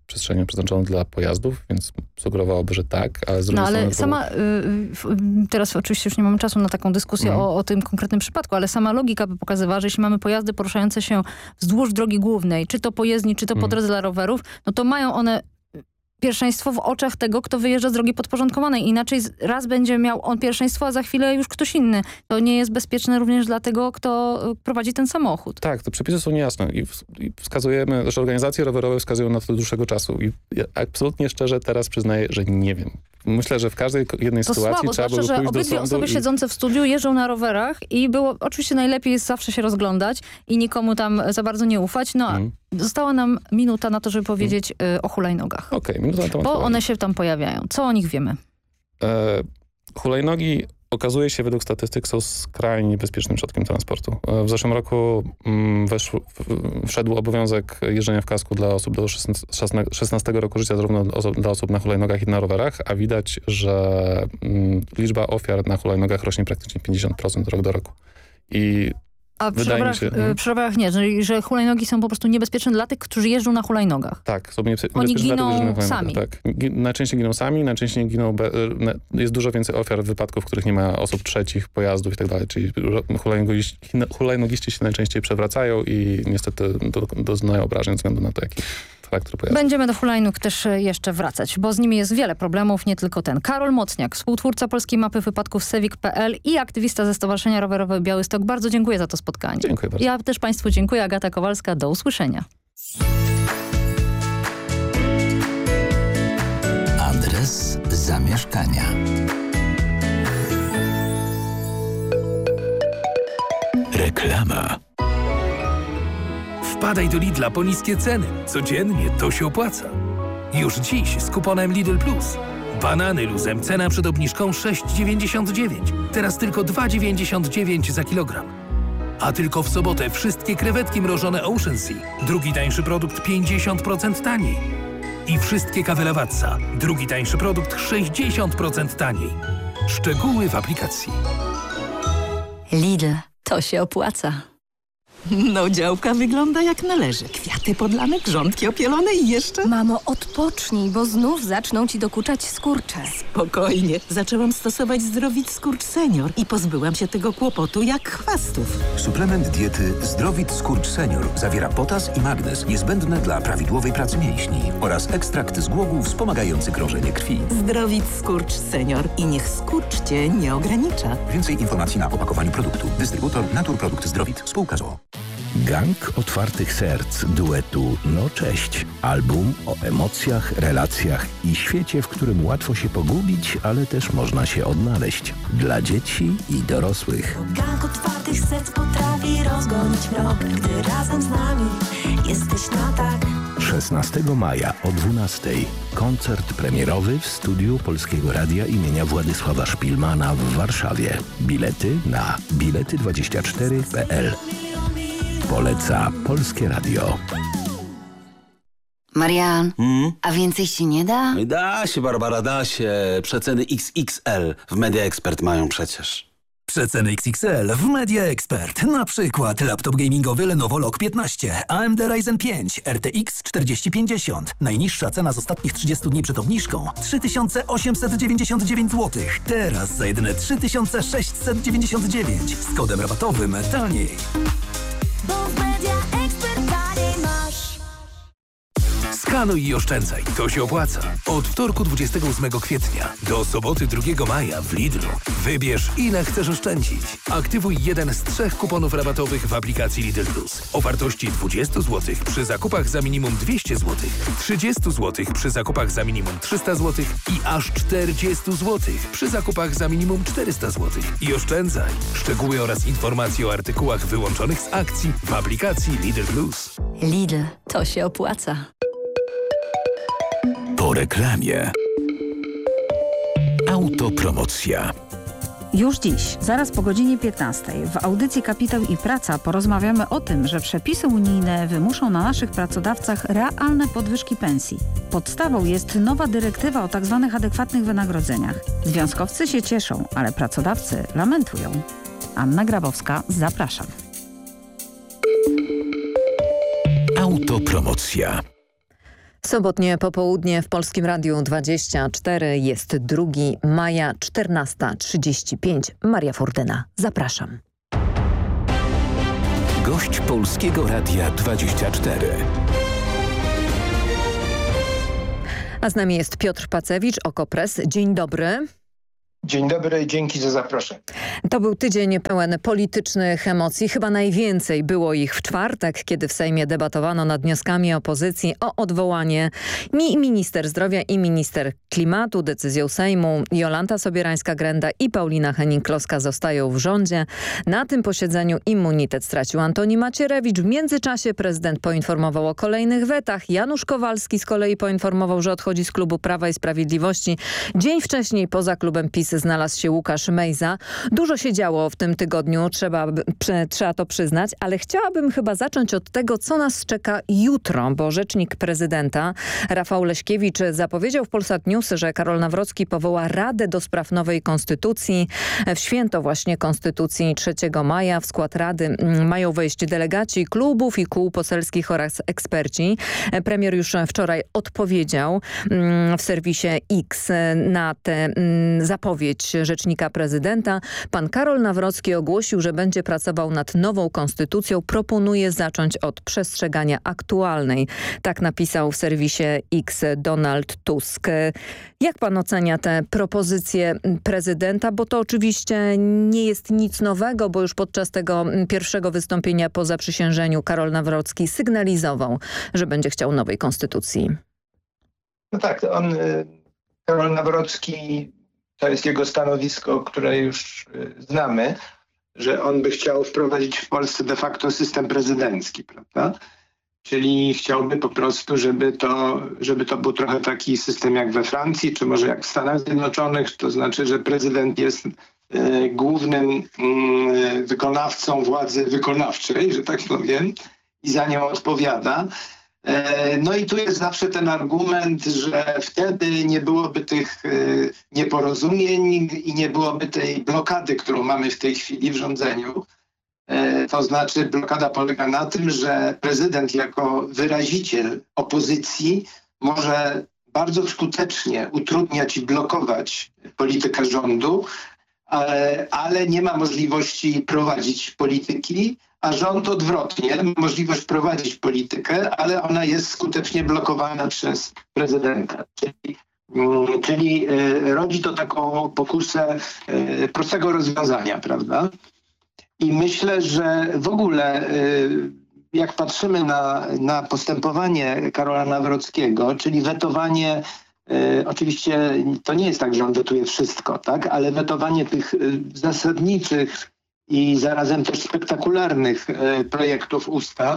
D: przestrzenią przeznaczoną dla pojazdów, więc sugerowałoby, że tak, ale z drugiej strony...
C: sama, teraz oczywiście już nie mamy czasu na taką dyskusję o tym konkretnym przypadku, ale sama logika by pokazywała, że jeśli mamy pojazdy poruszające się wzdłuż drogi głównej, czy to po jezdni, czy to po drodze dla rowerów, no to mają one pierwszeństwo w oczach tego, kto wyjeżdża z drogi podporządkowanej. Inaczej raz będzie miał on pierwszeństwo, a za chwilę już ktoś inny. To nie jest bezpieczne również dla tego, kto prowadzi ten samochód. Tak,
D: te przepisy są niejasne i wskazujemy, że organizacje rowerowe wskazują na to od dłuższego czasu. I ja absolutnie szczerze teraz przyznaję, że nie wiem. Myślę, że w każdej jednej sytuacji trzeba byłoby pójść do sądu.
C: Obydwie osoby siedzące w studiu jeżdżą na rowerach i było oczywiście najlepiej jest zawsze się rozglądać i nikomu tam za bardzo nie ufać. Została nam minuta na to, żeby powiedzieć o hulajnogach.
D: Okej, minuta na temat
C: bo one się tam pojawiają. Co o nich wiemy?
D: Hulajnogi, okazuje się, według statystyk są skrajnie niebezpiecznym środkiem transportu. W zeszłym roku wszedł obowiązek jeżdżenia w kasku dla osób do 16 roku życia, zarówno dla osób na hulajnogach i na rowerach, a widać, że liczba ofiar na hulajnogach rośnie praktycznie 50% rok do roku.
C: A przy rowerach nie, że hulajnogi są po prostu niebezpieczne dla tych, którzy jeżdżą na hulajnogach.
D: Tak, są niebezpieczne.
C: Oni giną sami.
D: Tak. Najczęściej giną sami, najczęściej jest dużo więcej ofiar wypadków, w których nie ma osób trzecich, pojazdów i tak dalej. Czyli hulajnogiści się najczęściej przewracają i niestety doznają obrażeń ze względu na to, jaki charakter pojazdu.
C: Będziemy do hulajnóg też jeszcze wracać, bo z nimi jest wiele problemów, nie tylko ten. Karol Mocniak, współtwórca Polskiej Mapy Wypadków Sewik.pl i aktywista ze Stowarzyszenia Rowerowe Białystok. Bardzo dziękuję za to spotkanie.
D: Dziękuję bardzo.
C: Ja też Państwu dziękuję. Agata Kowalska, do usłyszenia.
B: Adres zamieszkania. Reklama.
E: Wpadaj do Lidla po niskie ceny. Codziennie to się opłaca. Już dziś z kuponem Lidl Plus. Banany luzem, cena przed obniżką 6,99. Teraz tylko 2,99 za kilogram. A tylko w sobotę wszystkie krewetki mrożone Ocean Sea. Drugi tańszy produkt 50% taniej. I wszystkie kawy Lavazza. Drugi tańszy produkt 60% taniej. Szczegóły w aplikacji.
F: Lidl. To się opłaca.
G: No, działka wygląda jak należy. Kwiaty podlane, grządki opielone i jeszcze...
F: Mamo, odpocznij, bo znów zaczną ci dokuczać skurcze.
G: Spokojnie. Zaczęłam stosować Zdrowit Skurcz Senior i pozbyłam się tego kłopotu jak chwastów.
H: Suplement diety Zdrowit Skurcz Senior zawiera potas i magnez niezbędne dla prawidłowej pracy mięśni oraz ekstrakt z głogu wspomagający krążenie krwi.
G: Zdrowit Skurcz Senior i niech skurcz cię nie ogranicza.
H: Więcej informacji na opakowaniu produktu. Dystrybutor Naturprodukt Zdrowit. Spółka z o.o.
I: Gang otwartych serc duetu No Cześć. Album o emocjach, relacjach i świecie, w którym łatwo się pogubić, ale też można się odnaleźć. Dla dzieci i dorosłych.
J: Gang otwartych serc potrafi rozgonić mrok, gdy razem z nami jesteś na tak.
I: 16 maja o 12:00. Koncert premierowy w studiu Polskiego Radia imienia Władysława Szpilmana w Warszawie. Bilety na bilety24.pl. Poleca Polskie Radio.
K: Marian, a więcej się nie da?
L: Da się, Barbara, da się. Przeceny XXL w Media Expert mają przecież.
E: Przeceny XXL w Media Expert. Na przykład laptop gamingowy Lenovo Log 15, AMD Ryzen 5, RTX 4050. Najniższa cena z ostatnich 30 dni przed obniżką 3899 zł. Teraz za jedyne 3699 z kodem rabatowym taniej.
J: Bo w Media Expert taniej masz.
E: Skanuj i oszczędzaj. To się opłaca. Od wtorku 28 kwietnia do soboty 2 maja w Lidlu. Wybierz, ile chcesz oszczędzić. Aktywuj jeden z 3 kuponów rabatowych w aplikacji Lidl Plus. O wartości 20 zł przy zakupach za minimum 200 zł, 30 zł przy zakupach za minimum 300 zł i aż 40 zł przy zakupach za minimum 400 zł. I oszczędzaj. Szczegóły oraz informacje o artykułach wyłączonych z akcji w aplikacji Lidl Plus.
F: Lidl. To się opłaca.
B: Po reklamie. Autopromocja.
M: Już dziś, zaraz po godzinie 15:00 w audycji Kapitał i Praca porozmawiamy o tym, że przepisy unijne wymuszą na naszych pracodawcach realne podwyżki pensji. Podstawą jest nowa dyrektywa o tzw. adekwatnych wynagrodzeniach. Związkowcy się cieszą, ale pracodawcy lamentują. Anna Grabowska, zapraszam.
B: Autopromocja.
N: Sobotnie popołudnie w Polskim Radiu 24 jest 2 maja 14:35. Maria Furdyna. Zapraszam.
B: Gość Polskiego Radia 24.
N: A z nami jest Piotr Pacewicz, Okopres. Dzień dobry.
O: Dzień dobry i dzięki za zaproszenie.
N: To był tydzień pełen politycznych emocji. Chyba najwięcej było ich w czwartek, kiedy w Sejmie debatowano nad wnioskami opozycji o odwołanie minister zdrowia i minister klimatu. Decyzją Sejmu Jolanta Sobierańska-Grenda i Paulina Henning-Kloska zostają w rządzie. Na tym posiedzeniu immunitet stracił Antoni Macierewicz. W międzyczasie prezydent poinformował o kolejnych wetach. Janusz Kowalski z kolei poinformował, że odchodzi z klubu Prawa i Sprawiedliwości. Dzień wcześniej poza klubem PiS znalazł się Łukasz Mejza. Dużo się działo w tym tygodniu, trzeba to przyznać, ale chciałabym chyba zacząć od tego, co nas czeka jutro, bo rzecznik prezydenta Rafał Leśkiewicz zapowiedział w Polsat News, że Karol Nawrocki powoła Radę do spraw nowej konstytucji. W święto właśnie Konstytucji 3 maja w skład Rady mają wejść delegaci klubów i kół poselskich oraz eksperci. Premier już wczoraj odpowiedział w serwisie X na tę zapowiedź rzecznika prezydenta. Pan Karol Nawrocki ogłosił, że będzie pracował nad nową konstytucją. Proponuje zacząć od przestrzegania aktualnej. Tak napisał w serwisie X Donald Tusk. Jak pan ocenia te propozycje prezydenta? Bo to oczywiście nie jest nic nowego, bo już podczas tego pierwszego wystąpienia po zaprzysiężeniu Karol Nawrocki sygnalizował, że będzie chciał nowej konstytucji.
O: No tak, Karol Nawrocki, to jest jego stanowisko, które już znamy, że on by chciał wprowadzić w Polsce de facto system prezydencki, prawda? Czyli chciałby po prostu, żeby to był trochę taki system jak we Francji, czy może jak w Stanach Zjednoczonych, to znaczy, że prezydent jest głównym wykonawcą władzy wykonawczej, że tak powiem, i za nią odpowiada. No i tu jest zawsze ten argument, że wtedy nie byłoby tych nieporozumień i nie byłoby tej blokady, którą mamy w tej chwili w rządzeniu. To znaczy blokada polega na tym, że prezydent jako wyraziciel opozycji może bardzo skutecznie utrudniać i blokować politykę rządu, ale nie ma możliwości prowadzić polityki, a rząd odwrotnie, ma możliwość prowadzić politykę, ale ona jest skutecznie blokowana przez prezydenta. Czyli rodzi to taką pokusę prostego rozwiązania, prawda? I myślę, że w ogóle jak patrzymy na postępowanie Karola Nawrockiego, czyli wetowanie, oczywiście to nie jest tak, że on wetuje wszystko, tak? Ale wetowanie tych zasadniczych i zarazem też spektakularnych projektów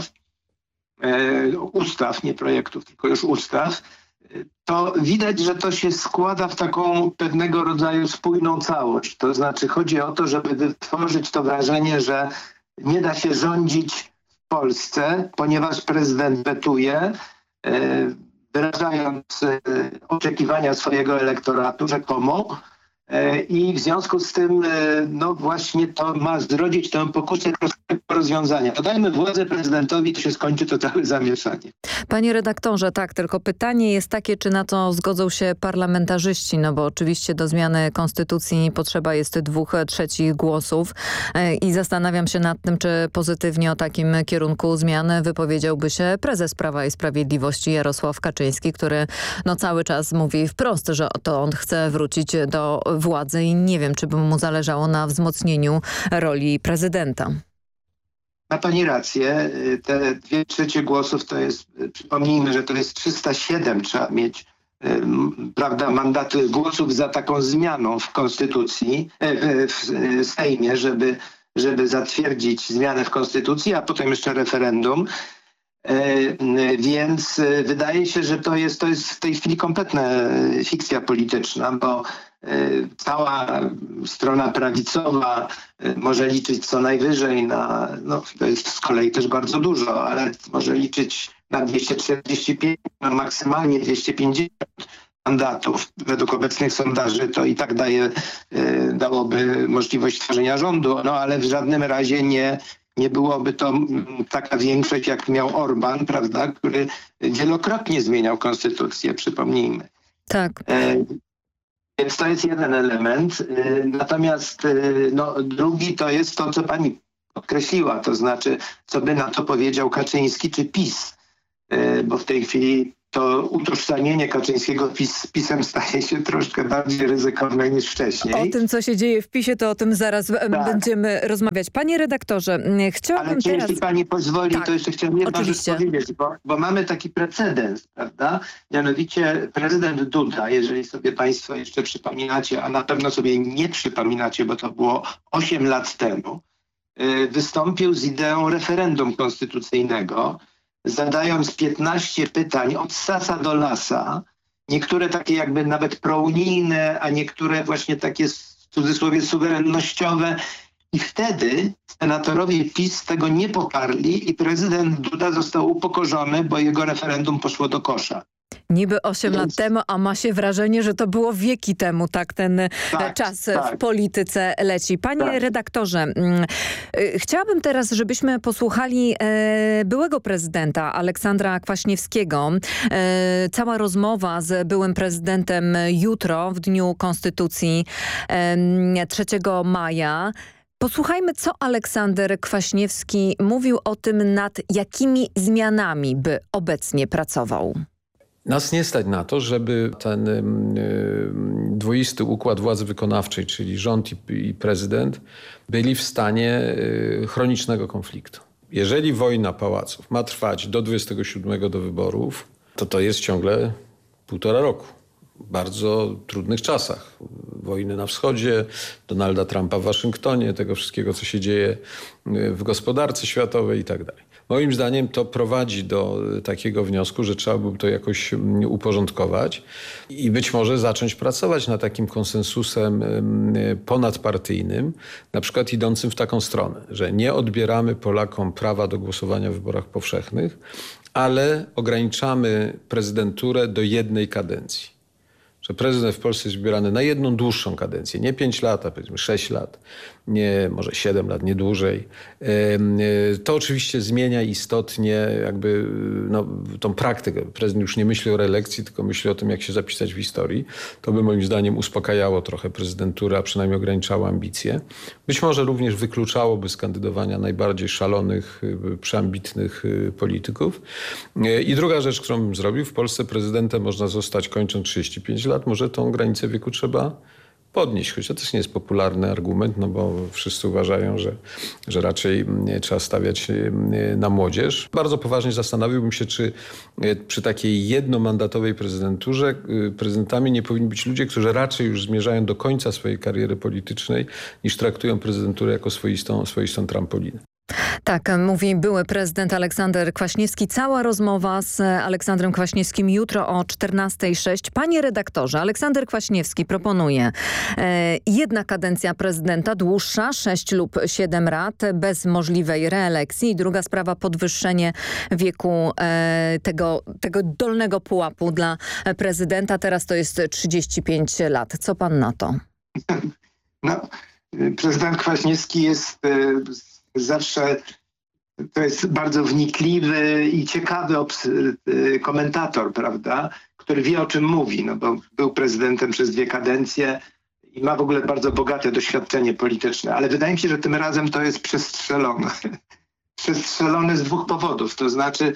O: ustaw, nie projektów, tylko już ustaw, to widać, że to się składa w taką pewnego rodzaju spójną całość. To znaczy chodzi o to, żeby wytworzyć to wrażenie, że nie da się rządzić w Polsce, ponieważ prezydent wetuje, wyrażając oczekiwania swojego elektoratu rzekomo, i w związku z tym no właśnie to ma zrodzić tę pokusę prostego rozwiązania. Dajmy władzę prezydentowi, to się skończy to całe zamieszanie.
N: Panie redaktorze, tak, tylko pytanie jest takie, czy na to zgodzą się parlamentarzyści, no bo oczywiście do zmiany konstytucji potrzeba jest 2/3 głosów i zastanawiam się nad tym, czy pozytywnie o takim kierunku zmian wypowiedziałby się prezes Prawa i Sprawiedliwości Jarosław Kaczyński, który no cały czas mówi wprost, że to on chce wrócić do władzy i nie wiem, czy by mu zależało na wzmocnieniu roli prezydenta.
O: Ma pani rację. Te 2/3 głosów to jest, przypomnijmy, że to jest 307 trzeba mieć, prawda, mandaty głosów za taką zmianą w konstytucji, w Sejmie, żeby zatwierdzić zmianę w konstytucji, a potem jeszcze referendum. Więc wydaje się, że to jest w tej chwili kompletna fikcja polityczna, bo cała strona prawicowa może liczyć co najwyżej na, no to jest z kolei też bardzo dużo, ale może liczyć na 245, na maksymalnie 250 mandatów. Według obecnych sondaży to i tak dałoby możliwość tworzenia rządu, no ale w żadnym razie nie byłoby to taka większość, jak miał Orban, prawda, który wielokrotnie zmieniał konstytucję, przypomnijmy.
N: Tak.
O: Więc to jest jeden element. Natomiast drugi to jest to, co pani podkreśliła, to znaczy, co by na to powiedział Kaczyński czy PiS. Bo w tej chwili to utożsamienie Kaczyńskiego z PiS-em staje się troszkę bardziej ryzykowne niż wcześniej.
N: O tym, co się dzieje w PiS-ie, to o tym zaraz będziemy rozmawiać. Panie redaktorze, chciałabym
O: Ale
N: teraz...
O: jeśli pani pozwoli, to jeszcze chciałbym jedną rzecz powiedzieć, bo mamy taki precedens, prawda? Mianowicie prezydent Duda, jeżeli sobie państwo jeszcze przypominacie, a na pewno sobie nie przypominacie, bo to było 8 lat temu, wystąpił z ideą referendum konstytucyjnego, zadając 15 pytań od sasa do lasa, niektóre takie jakby nawet prounijne, a niektóre właśnie takie w cudzysłowie suwerennościowe. I wtedy senatorowie PiS tego nie poparli i prezydent Duda został upokorzony, bo jego referendum poszło do kosza.
N: Niby 8 lat temu, a ma się wrażenie, że to było wieki temu, tak ten czas w polityce leci. Panie redaktorze, chciałabym teraz, żebyśmy posłuchali byłego prezydenta Aleksandra Kwaśniewskiego. Cała rozmowa z byłym prezydentem jutro, w Dniu Konstytucji 3 maja. Posłuchajmy, co Aleksander Kwaśniewski mówił o tym, nad jakimi zmianami by obecnie pracował.
P: Nas nie stać na to, żeby ten dwoisty układ władzy wykonawczej, czyli rząd i prezydent, byli w stanie chronicznego konfliktu. Jeżeli wojna pałaców ma trwać do 27 do wyborów, to jest ciągle 1,5 roku. W bardzo trudnych czasach. Wojny na wschodzie, Donalda Trumpa w Waszyngtonie, tego wszystkiego, co się dzieje w gospodarce światowej i tak dalej. Moim zdaniem to prowadzi do takiego wniosku, że trzeba by to jakoś uporządkować i być może zacząć pracować nad takim konsensusem ponadpartyjnym, na przykład idącym w taką stronę, że nie odbieramy Polakom prawa do głosowania w wyborach powszechnych, ale ograniczamy prezydenturę do 1 kadencji. Że prezydent w Polsce jest wybierany na jedną dłuższą kadencję, nie 5 lat, a powiedzmy 6 lat, nie może 7 lat, nie dłużej. To oczywiście zmienia istotnie jakby tą praktykę. Prezydent już nie myśli o reelekcji, tylko myśli o tym, jak się zapisać w historii. To by moim zdaniem uspokajało trochę prezydenturę, a przynajmniej ograniczało ambicje. Być może również wykluczałoby z kandydowania najbardziej szalonych, przeambitnych polityków. I druga rzecz, którą bym zrobił, w Polsce prezydentem można zostać kończąc 35 lat. Może tą granicę wieku trzeba podnieść, choć to też nie jest popularny argument, no bo wszyscy uważają, że raczej trzeba stawiać na młodzież. Bardzo poważnie zastanowiłbym się, czy przy takiej jednomandatowej prezydenturze prezydentami nie powinni być ludzie, którzy raczej już zmierzają do końca swojej kariery politycznej, niż traktują prezydenturę jako swoistą trampolinę.
N: Tak, mówi były prezydent Aleksander Kwaśniewski. Cała rozmowa z Aleksandrem Kwaśniewskim jutro o 14:06. Panie redaktorze, Aleksander Kwaśniewski proponuje 1 kadencja prezydenta, dłuższa, 6 lub 7 lat, bez możliwej reelekcji. I druga sprawa, podwyższenie wieku tego dolnego pułapu dla prezydenta. Teraz to jest 35 lat. Co pan na to?
O: Prezydent Kwaśniewski jest... Zawsze to jest bardzo wnikliwy i ciekawy komentator, prawda, który wie, o czym mówi, no bo był prezydentem przez 2 kadencje i ma w ogóle bardzo bogate doświadczenie polityczne, ale wydaje mi się, że tym razem to jest przestrzelone. Przestrzelone z 2 powodów, to znaczy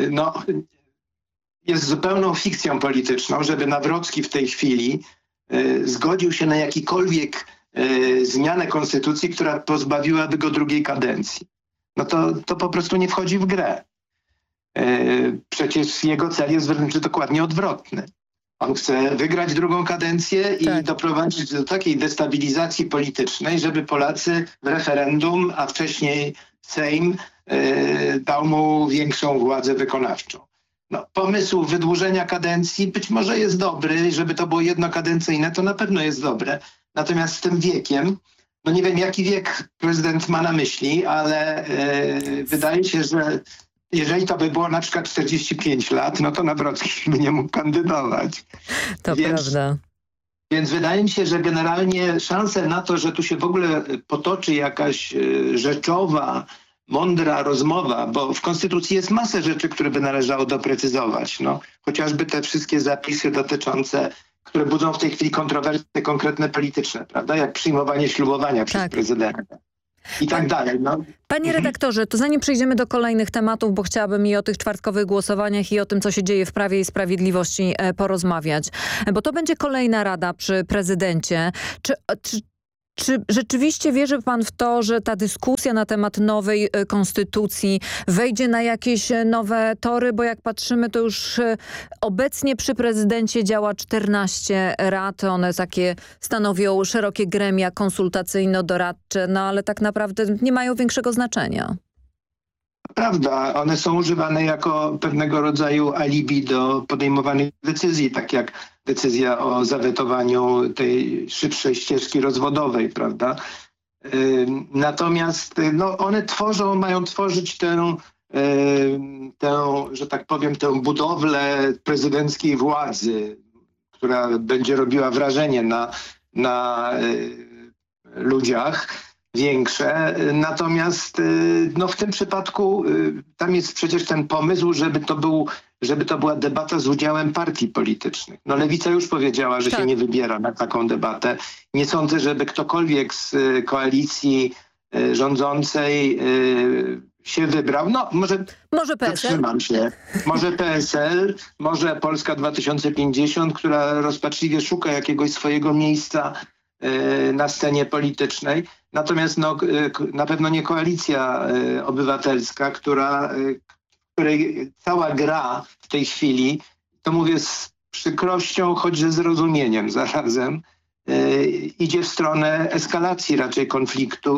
O: jest zupełną fikcją polityczną, żeby Nawrocki w tej chwili zgodził się na jakikolwiek zmianę konstytucji, która pozbawiłaby go 2 kadencji. No to po prostu nie wchodzi w grę. Przecież jego cel jest wręcz dokładnie odwrotny. On chce wygrać 2 kadencję i doprowadzić do takiej destabilizacji politycznej, żeby Polacy w referendum, a wcześniej Sejm dał mu większą władzę wykonawczą. Pomysł wydłużenia kadencji być może jest dobry, żeby to było jednokadencyjne, to na pewno jest dobre. Natomiast z tym wiekiem, nie wiem, jaki wiek prezydent ma na myśli, ale wydaje się, że jeżeli to by było na przykład 45 lat, to Nawrocki by nie mógł kandydować.
N: To prawda.
O: Więc wydaje mi się, że generalnie szanse na to, że tu się w ogóle potoczy jakaś rzeczowa mądra rozmowa, bo w Konstytucji jest masę rzeczy, które by należało doprecyzować. No, chociażby te wszystkie zapisy dotyczące, które budzą w tej chwili kontrowersje konkretne polityczne, prawda? Jak przyjmowanie ślubowania przez prezydenta. I tak dalej. No.
N: Panie redaktorze, to zanim przejdziemy do kolejnych tematów, bo chciałabym i o tych czwartkowych głosowaniach i o tym, co się dzieje w Prawie i Sprawiedliwości porozmawiać. Bo to będzie kolejna rada przy prezydencie. Czy rzeczywiście wierzy pan w to, że ta dyskusja na temat nowej konstytucji wejdzie na jakieś nowe tory? Bo jak patrzymy, to już obecnie przy prezydencie działa 14 rad. One takie stanowią szerokie gremia konsultacyjno-doradcze, no ale tak naprawdę nie mają większego znaczenia.
O: Prawda, one są używane jako pewnego rodzaju alibi do podejmowanych decyzji, tak jak decyzja o zawetowaniu tej szybszej ścieżki rozwodowej, prawda? Natomiast no, one mają tworzyć tę, że tak powiem, tę budowlę prezydenckiej władzy, która będzie robiła wrażenie na ludziach większe. Natomiast no, w tym przypadku tam jest przecież ten pomysł, żeby to była debata z udziałem partii politycznych. No Lewica już powiedziała, że się nie wybiera na taką debatę. Nie sądzę, żeby ktokolwiek z koalicji rządzącej się wybrał. No może PSL? Zatrzymam się. Może PSL, może Polska 2050, która rozpaczliwie szuka jakiegoś swojego miejsca na scenie politycznej. Natomiast no, na pewno nie Koalicja Obywatelska, której cała gra w tej chwili, to mówię z przykrością, choć ze zrozumieniem zarazem, idzie w stronę eskalacji raczej konfliktu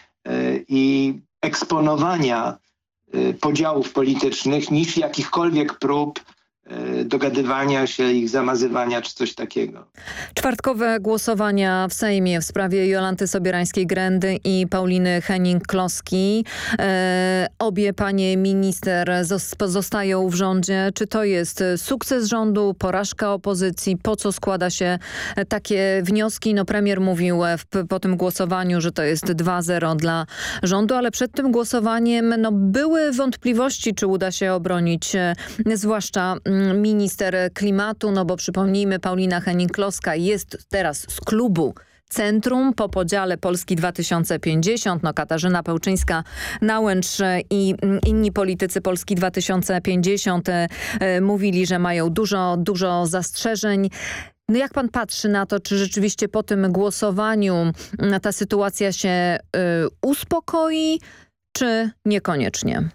O: i eksponowania podziałów politycznych niż jakichkolwiek prób dogadywania się, ich zamazywania czy coś takiego.
N: Czwartkowe głosowania w Sejmie w sprawie Jolanty Sobierańskiej-Grendy i Pauliny Hennig-Kloski. Obie panie minister pozostają w rządzie. Czy to jest sukces rządu, porażka opozycji? Po co składa się takie wnioski? No premier mówił po tym głosowaniu, że to jest 2-0 dla rządu, ale przed tym głosowaniem no, były wątpliwości, czy uda się obronić zwłaszcza minister klimatu, no bo przypomnijmy, Paulina Hennig-Kloska jest teraz z klubu Centrum po podziale Polski 2050. No Katarzyna Pełczyńska-Nałęcz i inni politycy Polski 2050 mówili, że mają dużo zastrzeżeń. No jak pan patrzy na to, czy rzeczywiście po tym głosowaniu ta sytuacja się uspokoi, czy niekoniecznie?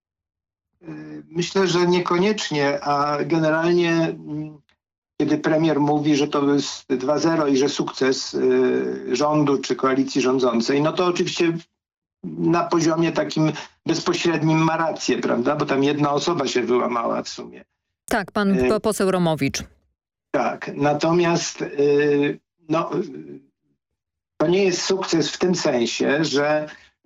O: Myślę, że niekoniecznie, a generalnie kiedy premier mówi, że to jest 2-0 i że sukces rządu czy koalicji rządzącej, no to oczywiście na poziomie takim bezpośrednim ma rację, prawda? Bo tam jedna osoba się wyłamała w sumie.
N: Tak, pan poseł Romowicz.
O: Tak, natomiast no, to nie jest sukces w tym sensie, że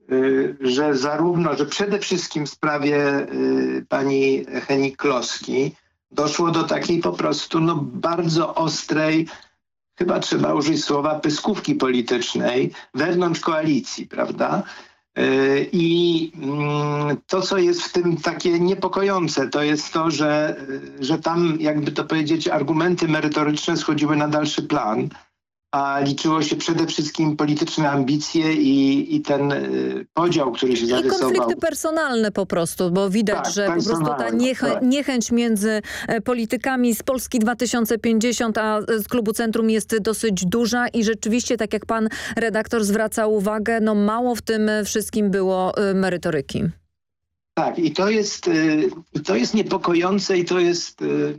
O: przede wszystkim w sprawie pani Hennig-Kloski doszło do takiej po prostu no, bardzo ostrej, chyba trzeba użyć słowa, pyskówki politycznej wewnątrz koalicji, prawda? I to, co jest w tym takie niepokojące, to jest to, że tam, jakby to powiedzieć, argumenty merytoryczne schodziły na dalszy plan, a liczyło się przede wszystkim polityczne ambicje i ten podział, który się zarysował.
N: I konflikty personalne po prostu, bo widać, że po prostu ta niechęć między politykami z Polski 2050 a z klubu Centrum jest dosyć duża i rzeczywiście, tak jak pan redaktor zwraca uwagę, no mało w tym wszystkim było merytoryki.
O: Tak, i to jest niepokojące i to jest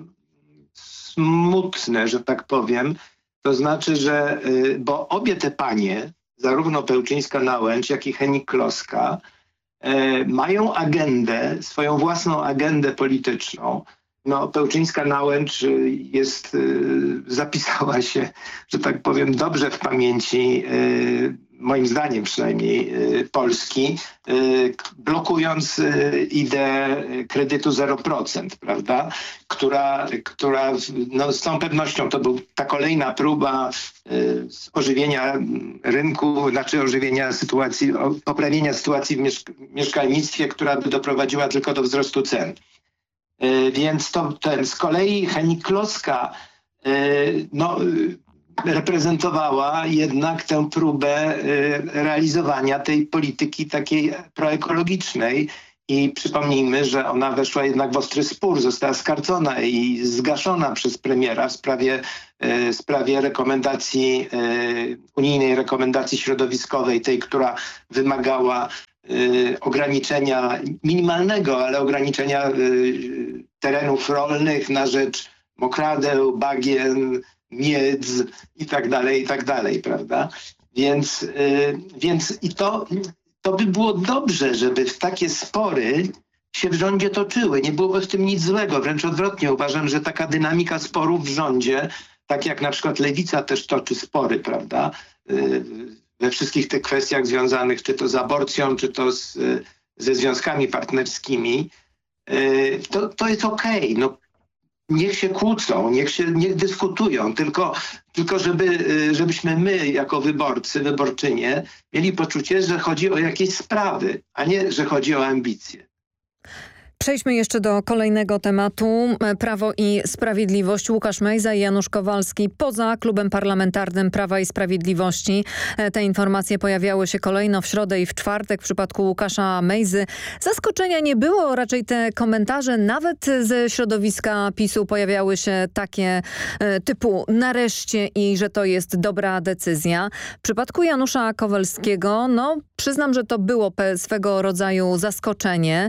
O: smutne, że tak powiem. To znaczy, że bo obie te panie, zarówno Pełczyńska-Nałęcz, jak i Hennig-Kloska, mają agendę, swoją własną agendę polityczną Pełczyńska-Nałęcz zapisała się, że tak powiem, dobrze w pamięci, moim zdaniem przynajmniej, Polski, blokując ideę kredytu 0%, prawda? Która z całą pewnością to była ta kolejna próba ożywienia rynku, ożywienia sytuacji, poprawienia sytuacji w mieszkalnictwie, która by doprowadziła tylko do wzrostu cen. Więc z kolei Henning Kloska reprezentowała jednak tę próbę realizowania tej polityki takiej proekologicznej i przypomnijmy, że ona weszła jednak w ostry spór, została skarcona i zgaszona przez premiera w sprawie rekomendacji, unijnej rekomendacji środowiskowej, tej, która wymagała ograniczenia minimalnego, ale ograniczenia terenów rolnych na rzecz mokradeł, bagien, miedz i tak dalej, prawda? Więc to by było dobrze, żeby takie spory się w rządzie toczyły. Nie byłoby w tym nic złego, wręcz odwrotnie. Uważam, że taka dynamika sporów w rządzie, tak jak na przykład Lewica też toczy spory, prawda? We wszystkich tych kwestiach związanych czy to z aborcją, czy to ze związkami partnerskimi, to jest okej. Niech się kłócą, niech dyskutują, tylko żebyśmy my jako wyborcy, wyborczynie mieli poczucie, że chodzi o jakieś sprawy, a nie, że chodzi o ambicje.
N: Przejdźmy jeszcze do kolejnego tematu. Prawo i Sprawiedliwość. Łukasz Mejza i Janusz Kowalski poza klubem parlamentarnym Prawa i Sprawiedliwości. Te informacje pojawiały się kolejno w środę i w czwartek. W przypadku Łukasza Mejzy zaskoczenia nie było. Raczej te komentarze nawet ze środowiska PiS-u pojawiały się takie typu nareszcie i że to jest dobra decyzja. W przypadku Janusza Kowalskiego, przyznam, że to było swego rodzaju zaskoczenie.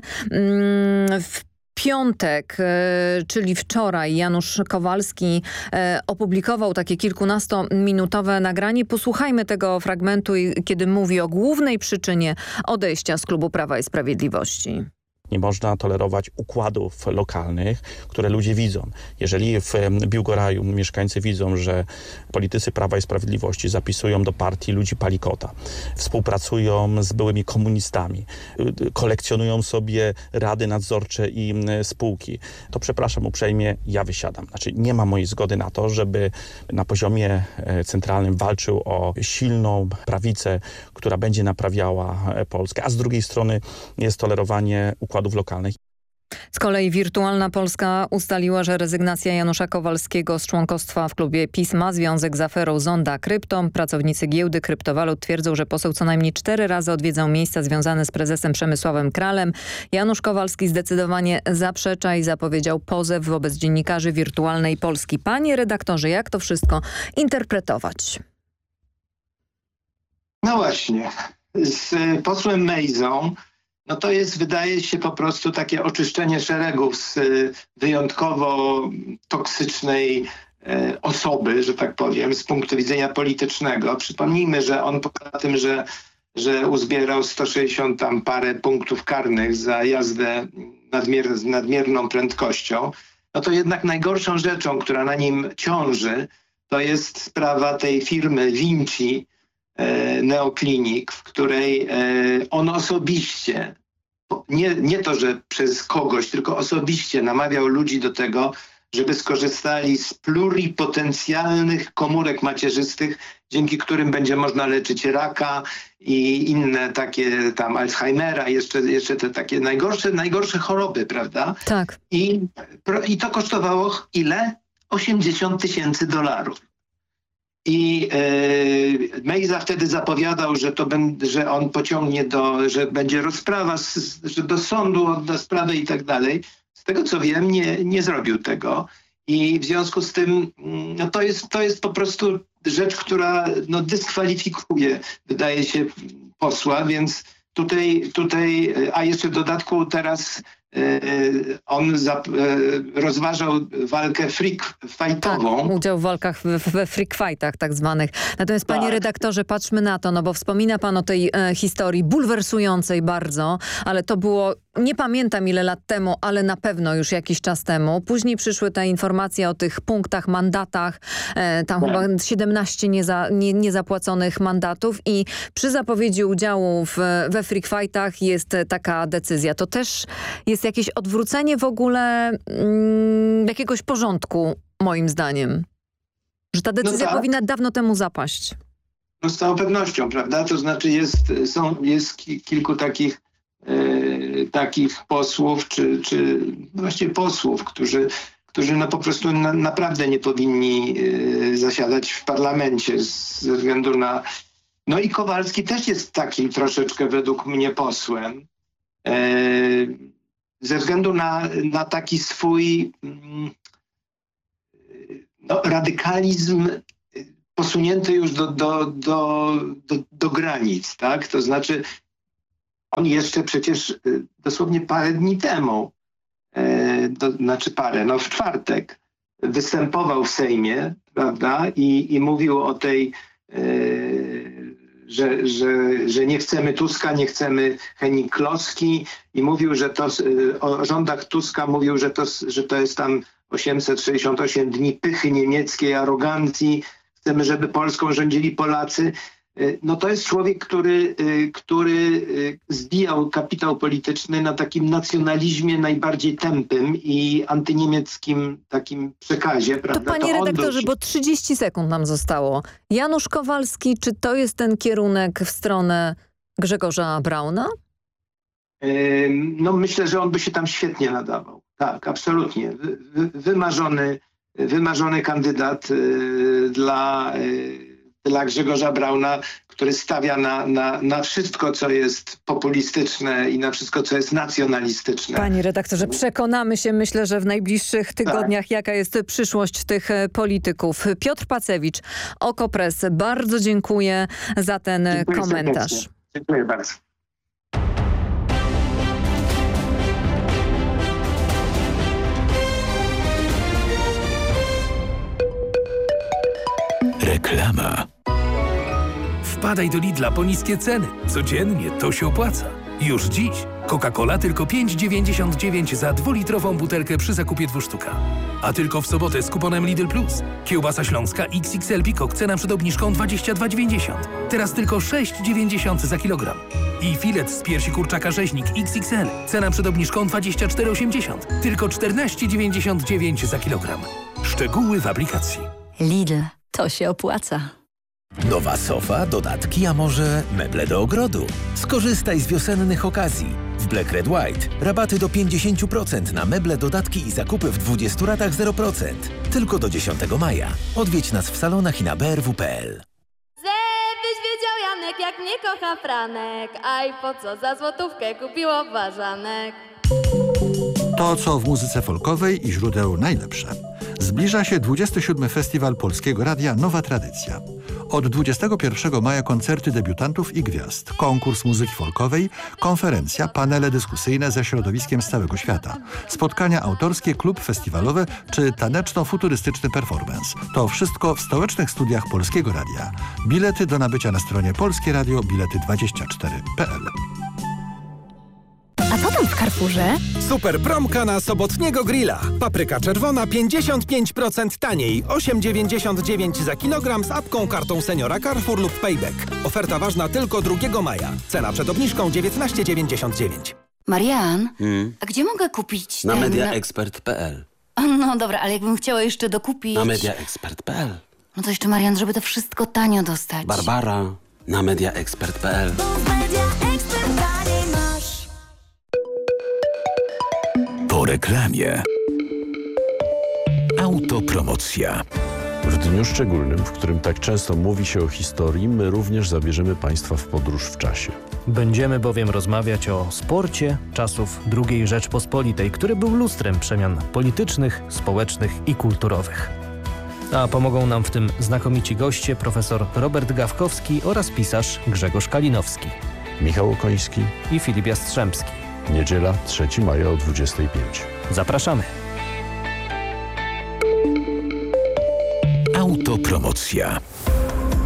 N: W piątek, czyli wczoraj, Janusz Kowalski opublikował takie kilkunastominutowe nagranie. Posłuchajmy tego fragmentu, kiedy mówi o głównej przyczynie odejścia z klubu Prawa i Sprawiedliwości.
Q: Nie można tolerować układów lokalnych, które ludzie widzą. Jeżeli w Biłgoraju mieszkańcy widzą, że politycy Prawa i Sprawiedliwości zapisują do partii ludzi palikota, współpracują z byłymi komunistami, kolekcjonują sobie rady nadzorcze i spółki, to przepraszam uprzejmie, ja wysiadam. Znaczy nie ma mojej zgody na to, żeby na poziomie centralnym walczył o silną prawicę, która będzie naprawiała Polskę, a z drugiej strony jest tolerowanie układów lokalnych.
N: Z kolei Wirtualna Polska ustaliła, że rezygnacja Janusza Kowalskiego z członkostwa w klubie PiS ma związek z aferą Zonda Krypto. Pracownicy giełdy kryptowalut twierdzą, że poseł co najmniej 4 razy odwiedzał miejsca związane z prezesem Przemysławem Kralem. Janusz Kowalski zdecydowanie zaprzecza i zapowiedział pozew wobec dziennikarzy Wirtualnej Polski. Panie redaktorze, jak to wszystko interpretować?
O: No właśnie, z posłem Mejzą to jest, wydaje się, po prostu takie oczyszczenie szeregów z wyjątkowo toksycznej osoby, że tak powiem, z punktu widzenia politycznego. Przypomnijmy, że on poza tym, że uzbierał 160 tam parę punktów karnych za jazdę z nadmierną prędkością, to jednak najgorszą rzeczą, która na nim ciąży, to jest sprawa tej firmy Vinci, Neoklinik, w której on osobiście, nie to, że przez kogoś, tylko osobiście namawiał ludzi do tego, żeby skorzystali z pluripotencjalnych komórek macierzystych, dzięki którym będzie można leczyć raka i inne takie tam Alzheimera, jeszcze te takie najgorsze choroby, prawda? Tak. I to kosztowało ile? $80,000. I Mejza wtedy zapowiadał, że on pociągnie że będzie rozprawa, że do sądu odda sprawę i tak dalej. Z tego co wiem, nie zrobił tego. I w związku z tym to jest po prostu rzecz, która dyskwalifikuje, wydaje się, posła, więc tutaj a jeszcze w dodatku teraz on rozważał walkę freak fightową.
N: Tak, udział w walkach we freak fightach tak zwanych. Natomiast panie redaktorze, patrzmy na to, bo wspomina pan o tej historii bulwersującej bardzo, ale to było nie pamiętam ile lat temu, ale na pewno już jakiś czas temu. Później przyszły te informacje o tych punktach, mandatach, tam chyba 17 niezapłaconych mandatów i przy zapowiedzi udziału we freak fightach jest taka decyzja. To też jest jakieś odwrócenie w ogóle jakiegoś porządku, moim zdaniem. Że ta decyzja powinna dawno temu zapaść.
O: No z całą pewnością, prawda? To znaczy jest kilku takich posłów, czy właściwie posłów, którzy no po prostu naprawdę nie powinni zasiadać w parlamencie ze względu na... No i Kowalski też jest takim troszeczkę według mnie posłem. Ze względu na taki swój radykalizm posunięty już do granic, tak? To znaczy on jeszcze przecież dosłownie parę dni temu, w czwartek występował w Sejmie, prawda? I mówił o tej, że nie chcemy Tuska, nie chcemy Henning-Kloski i mówił, że to o rządach Tuska mówił, że to jest tam 868 dni pychy niemieckiej, arogancji. Chcemy, żeby Polską rządzili Polacy. No to jest człowiek, który zbijał kapitał polityczny na takim nacjonalizmie najbardziej tępym i antyniemieckim takim przekazie. Prawda?
N: To panie redaktorze, bo 30 sekund nam zostało. Janusz Kowalski, czy to jest ten kierunek w stronę Grzegorza Brauna?
O: No myślę, że on by się tam świetnie nadawał. Tak, absolutnie. Wymarzony kandydat dla Grzegorza Brauna, który stawia na wszystko, co jest populistyczne i na wszystko, co jest nacjonalistyczne.
N: Panie redaktorze, przekonamy się, myślę, że w najbliższych tygodniach, jaka jest przyszłość tych polityków. Piotr Pacewicz, Okopres, bardzo dziękuję za ten komentarz.
O: Serdecznie. Dziękuję bardzo.
B: Reklama.
E: Wpadaj do Lidla po niskie ceny. Codziennie to się opłaca. Już dziś Coca-Cola tylko 5,99 za 2-litrową butelkę przy zakupie 2 sztuka. A tylko w sobotę z kuponem Lidl Plus. Kiełbasa śląska XXL Pikok cena przed obniżką 22,90. Teraz tylko 6,90 za kilogram. I filet z piersi kurczaka rzeźnik XXL cena przed obniżką 24,80. Tylko 14,99 za kilogram. Szczegóły w aplikacji.
R: Lidl. To się opłaca.
B: Nowa sofa, dodatki, a może meble do ogrodu? Skorzystaj z wiosennych okazji. W Black Red White rabaty do 50% na meble, dodatki i zakupy w 20 ratach 0%. Tylko do 10 maja. Odwiedź nas w salonach i na brw.pl.
S: Żebyś wiedział, Janek, jak mnie kocha Franek. Aj, po co za złotówkę kupiło ważanek.
T: To, co w muzyce folkowej i źródeł najlepsze. Zbliża się 27. Festiwal Polskiego Radia Nowa Tradycja. Od 21 maja koncerty debiutantów i gwiazd, konkurs muzyki folkowej, konferencja, panele dyskusyjne ze środowiskiem z całego świata, spotkania autorskie, klub festiwalowy czy taneczno-futurystyczny performance. To wszystko w stołecznych studiach Polskiego Radia. Bilety do nabycia na stronie Polskie Radio bilety24.pl.
R: A co tam w Carrefourze?
U: Super promka na sobotniego grilla. Papryka czerwona 55% taniej. 8,99 za kilogram z apką, kartą seniora Carrefour lub Payback. Oferta ważna tylko 2 maja. Cena przed obniżką 19,99.
K: Marian, a gdzie mogę kupić
L: Na mediaexpert.pl.
K: No dobra, ale jakbym chciała jeszcze dokupić...
L: Na mediaexpert.pl.
K: No to jeszcze, Marian, żeby to wszystko tanio dostać.
L: Barbara, na mediaexpert.pl.
B: Po reklamie. Autopromocja.
V: W dniu szczególnym, w którym tak często mówi się o historii, my również zabierzemy Państwa w podróż w czasie.
W: Będziemy bowiem rozmawiać o sporcie czasów II Rzeczpospolitej, który był lustrem przemian politycznych, społecznych i kulturowych. A pomogą nam w tym znakomici goście profesor Robert Gawkowski oraz pisarz Grzegorz Kalinowski.
V: Michał Okoński
W: i Filip Jastrzębski.
V: Niedziela, 3 maja o 25.
W: Zapraszamy.
B: Autopromocja.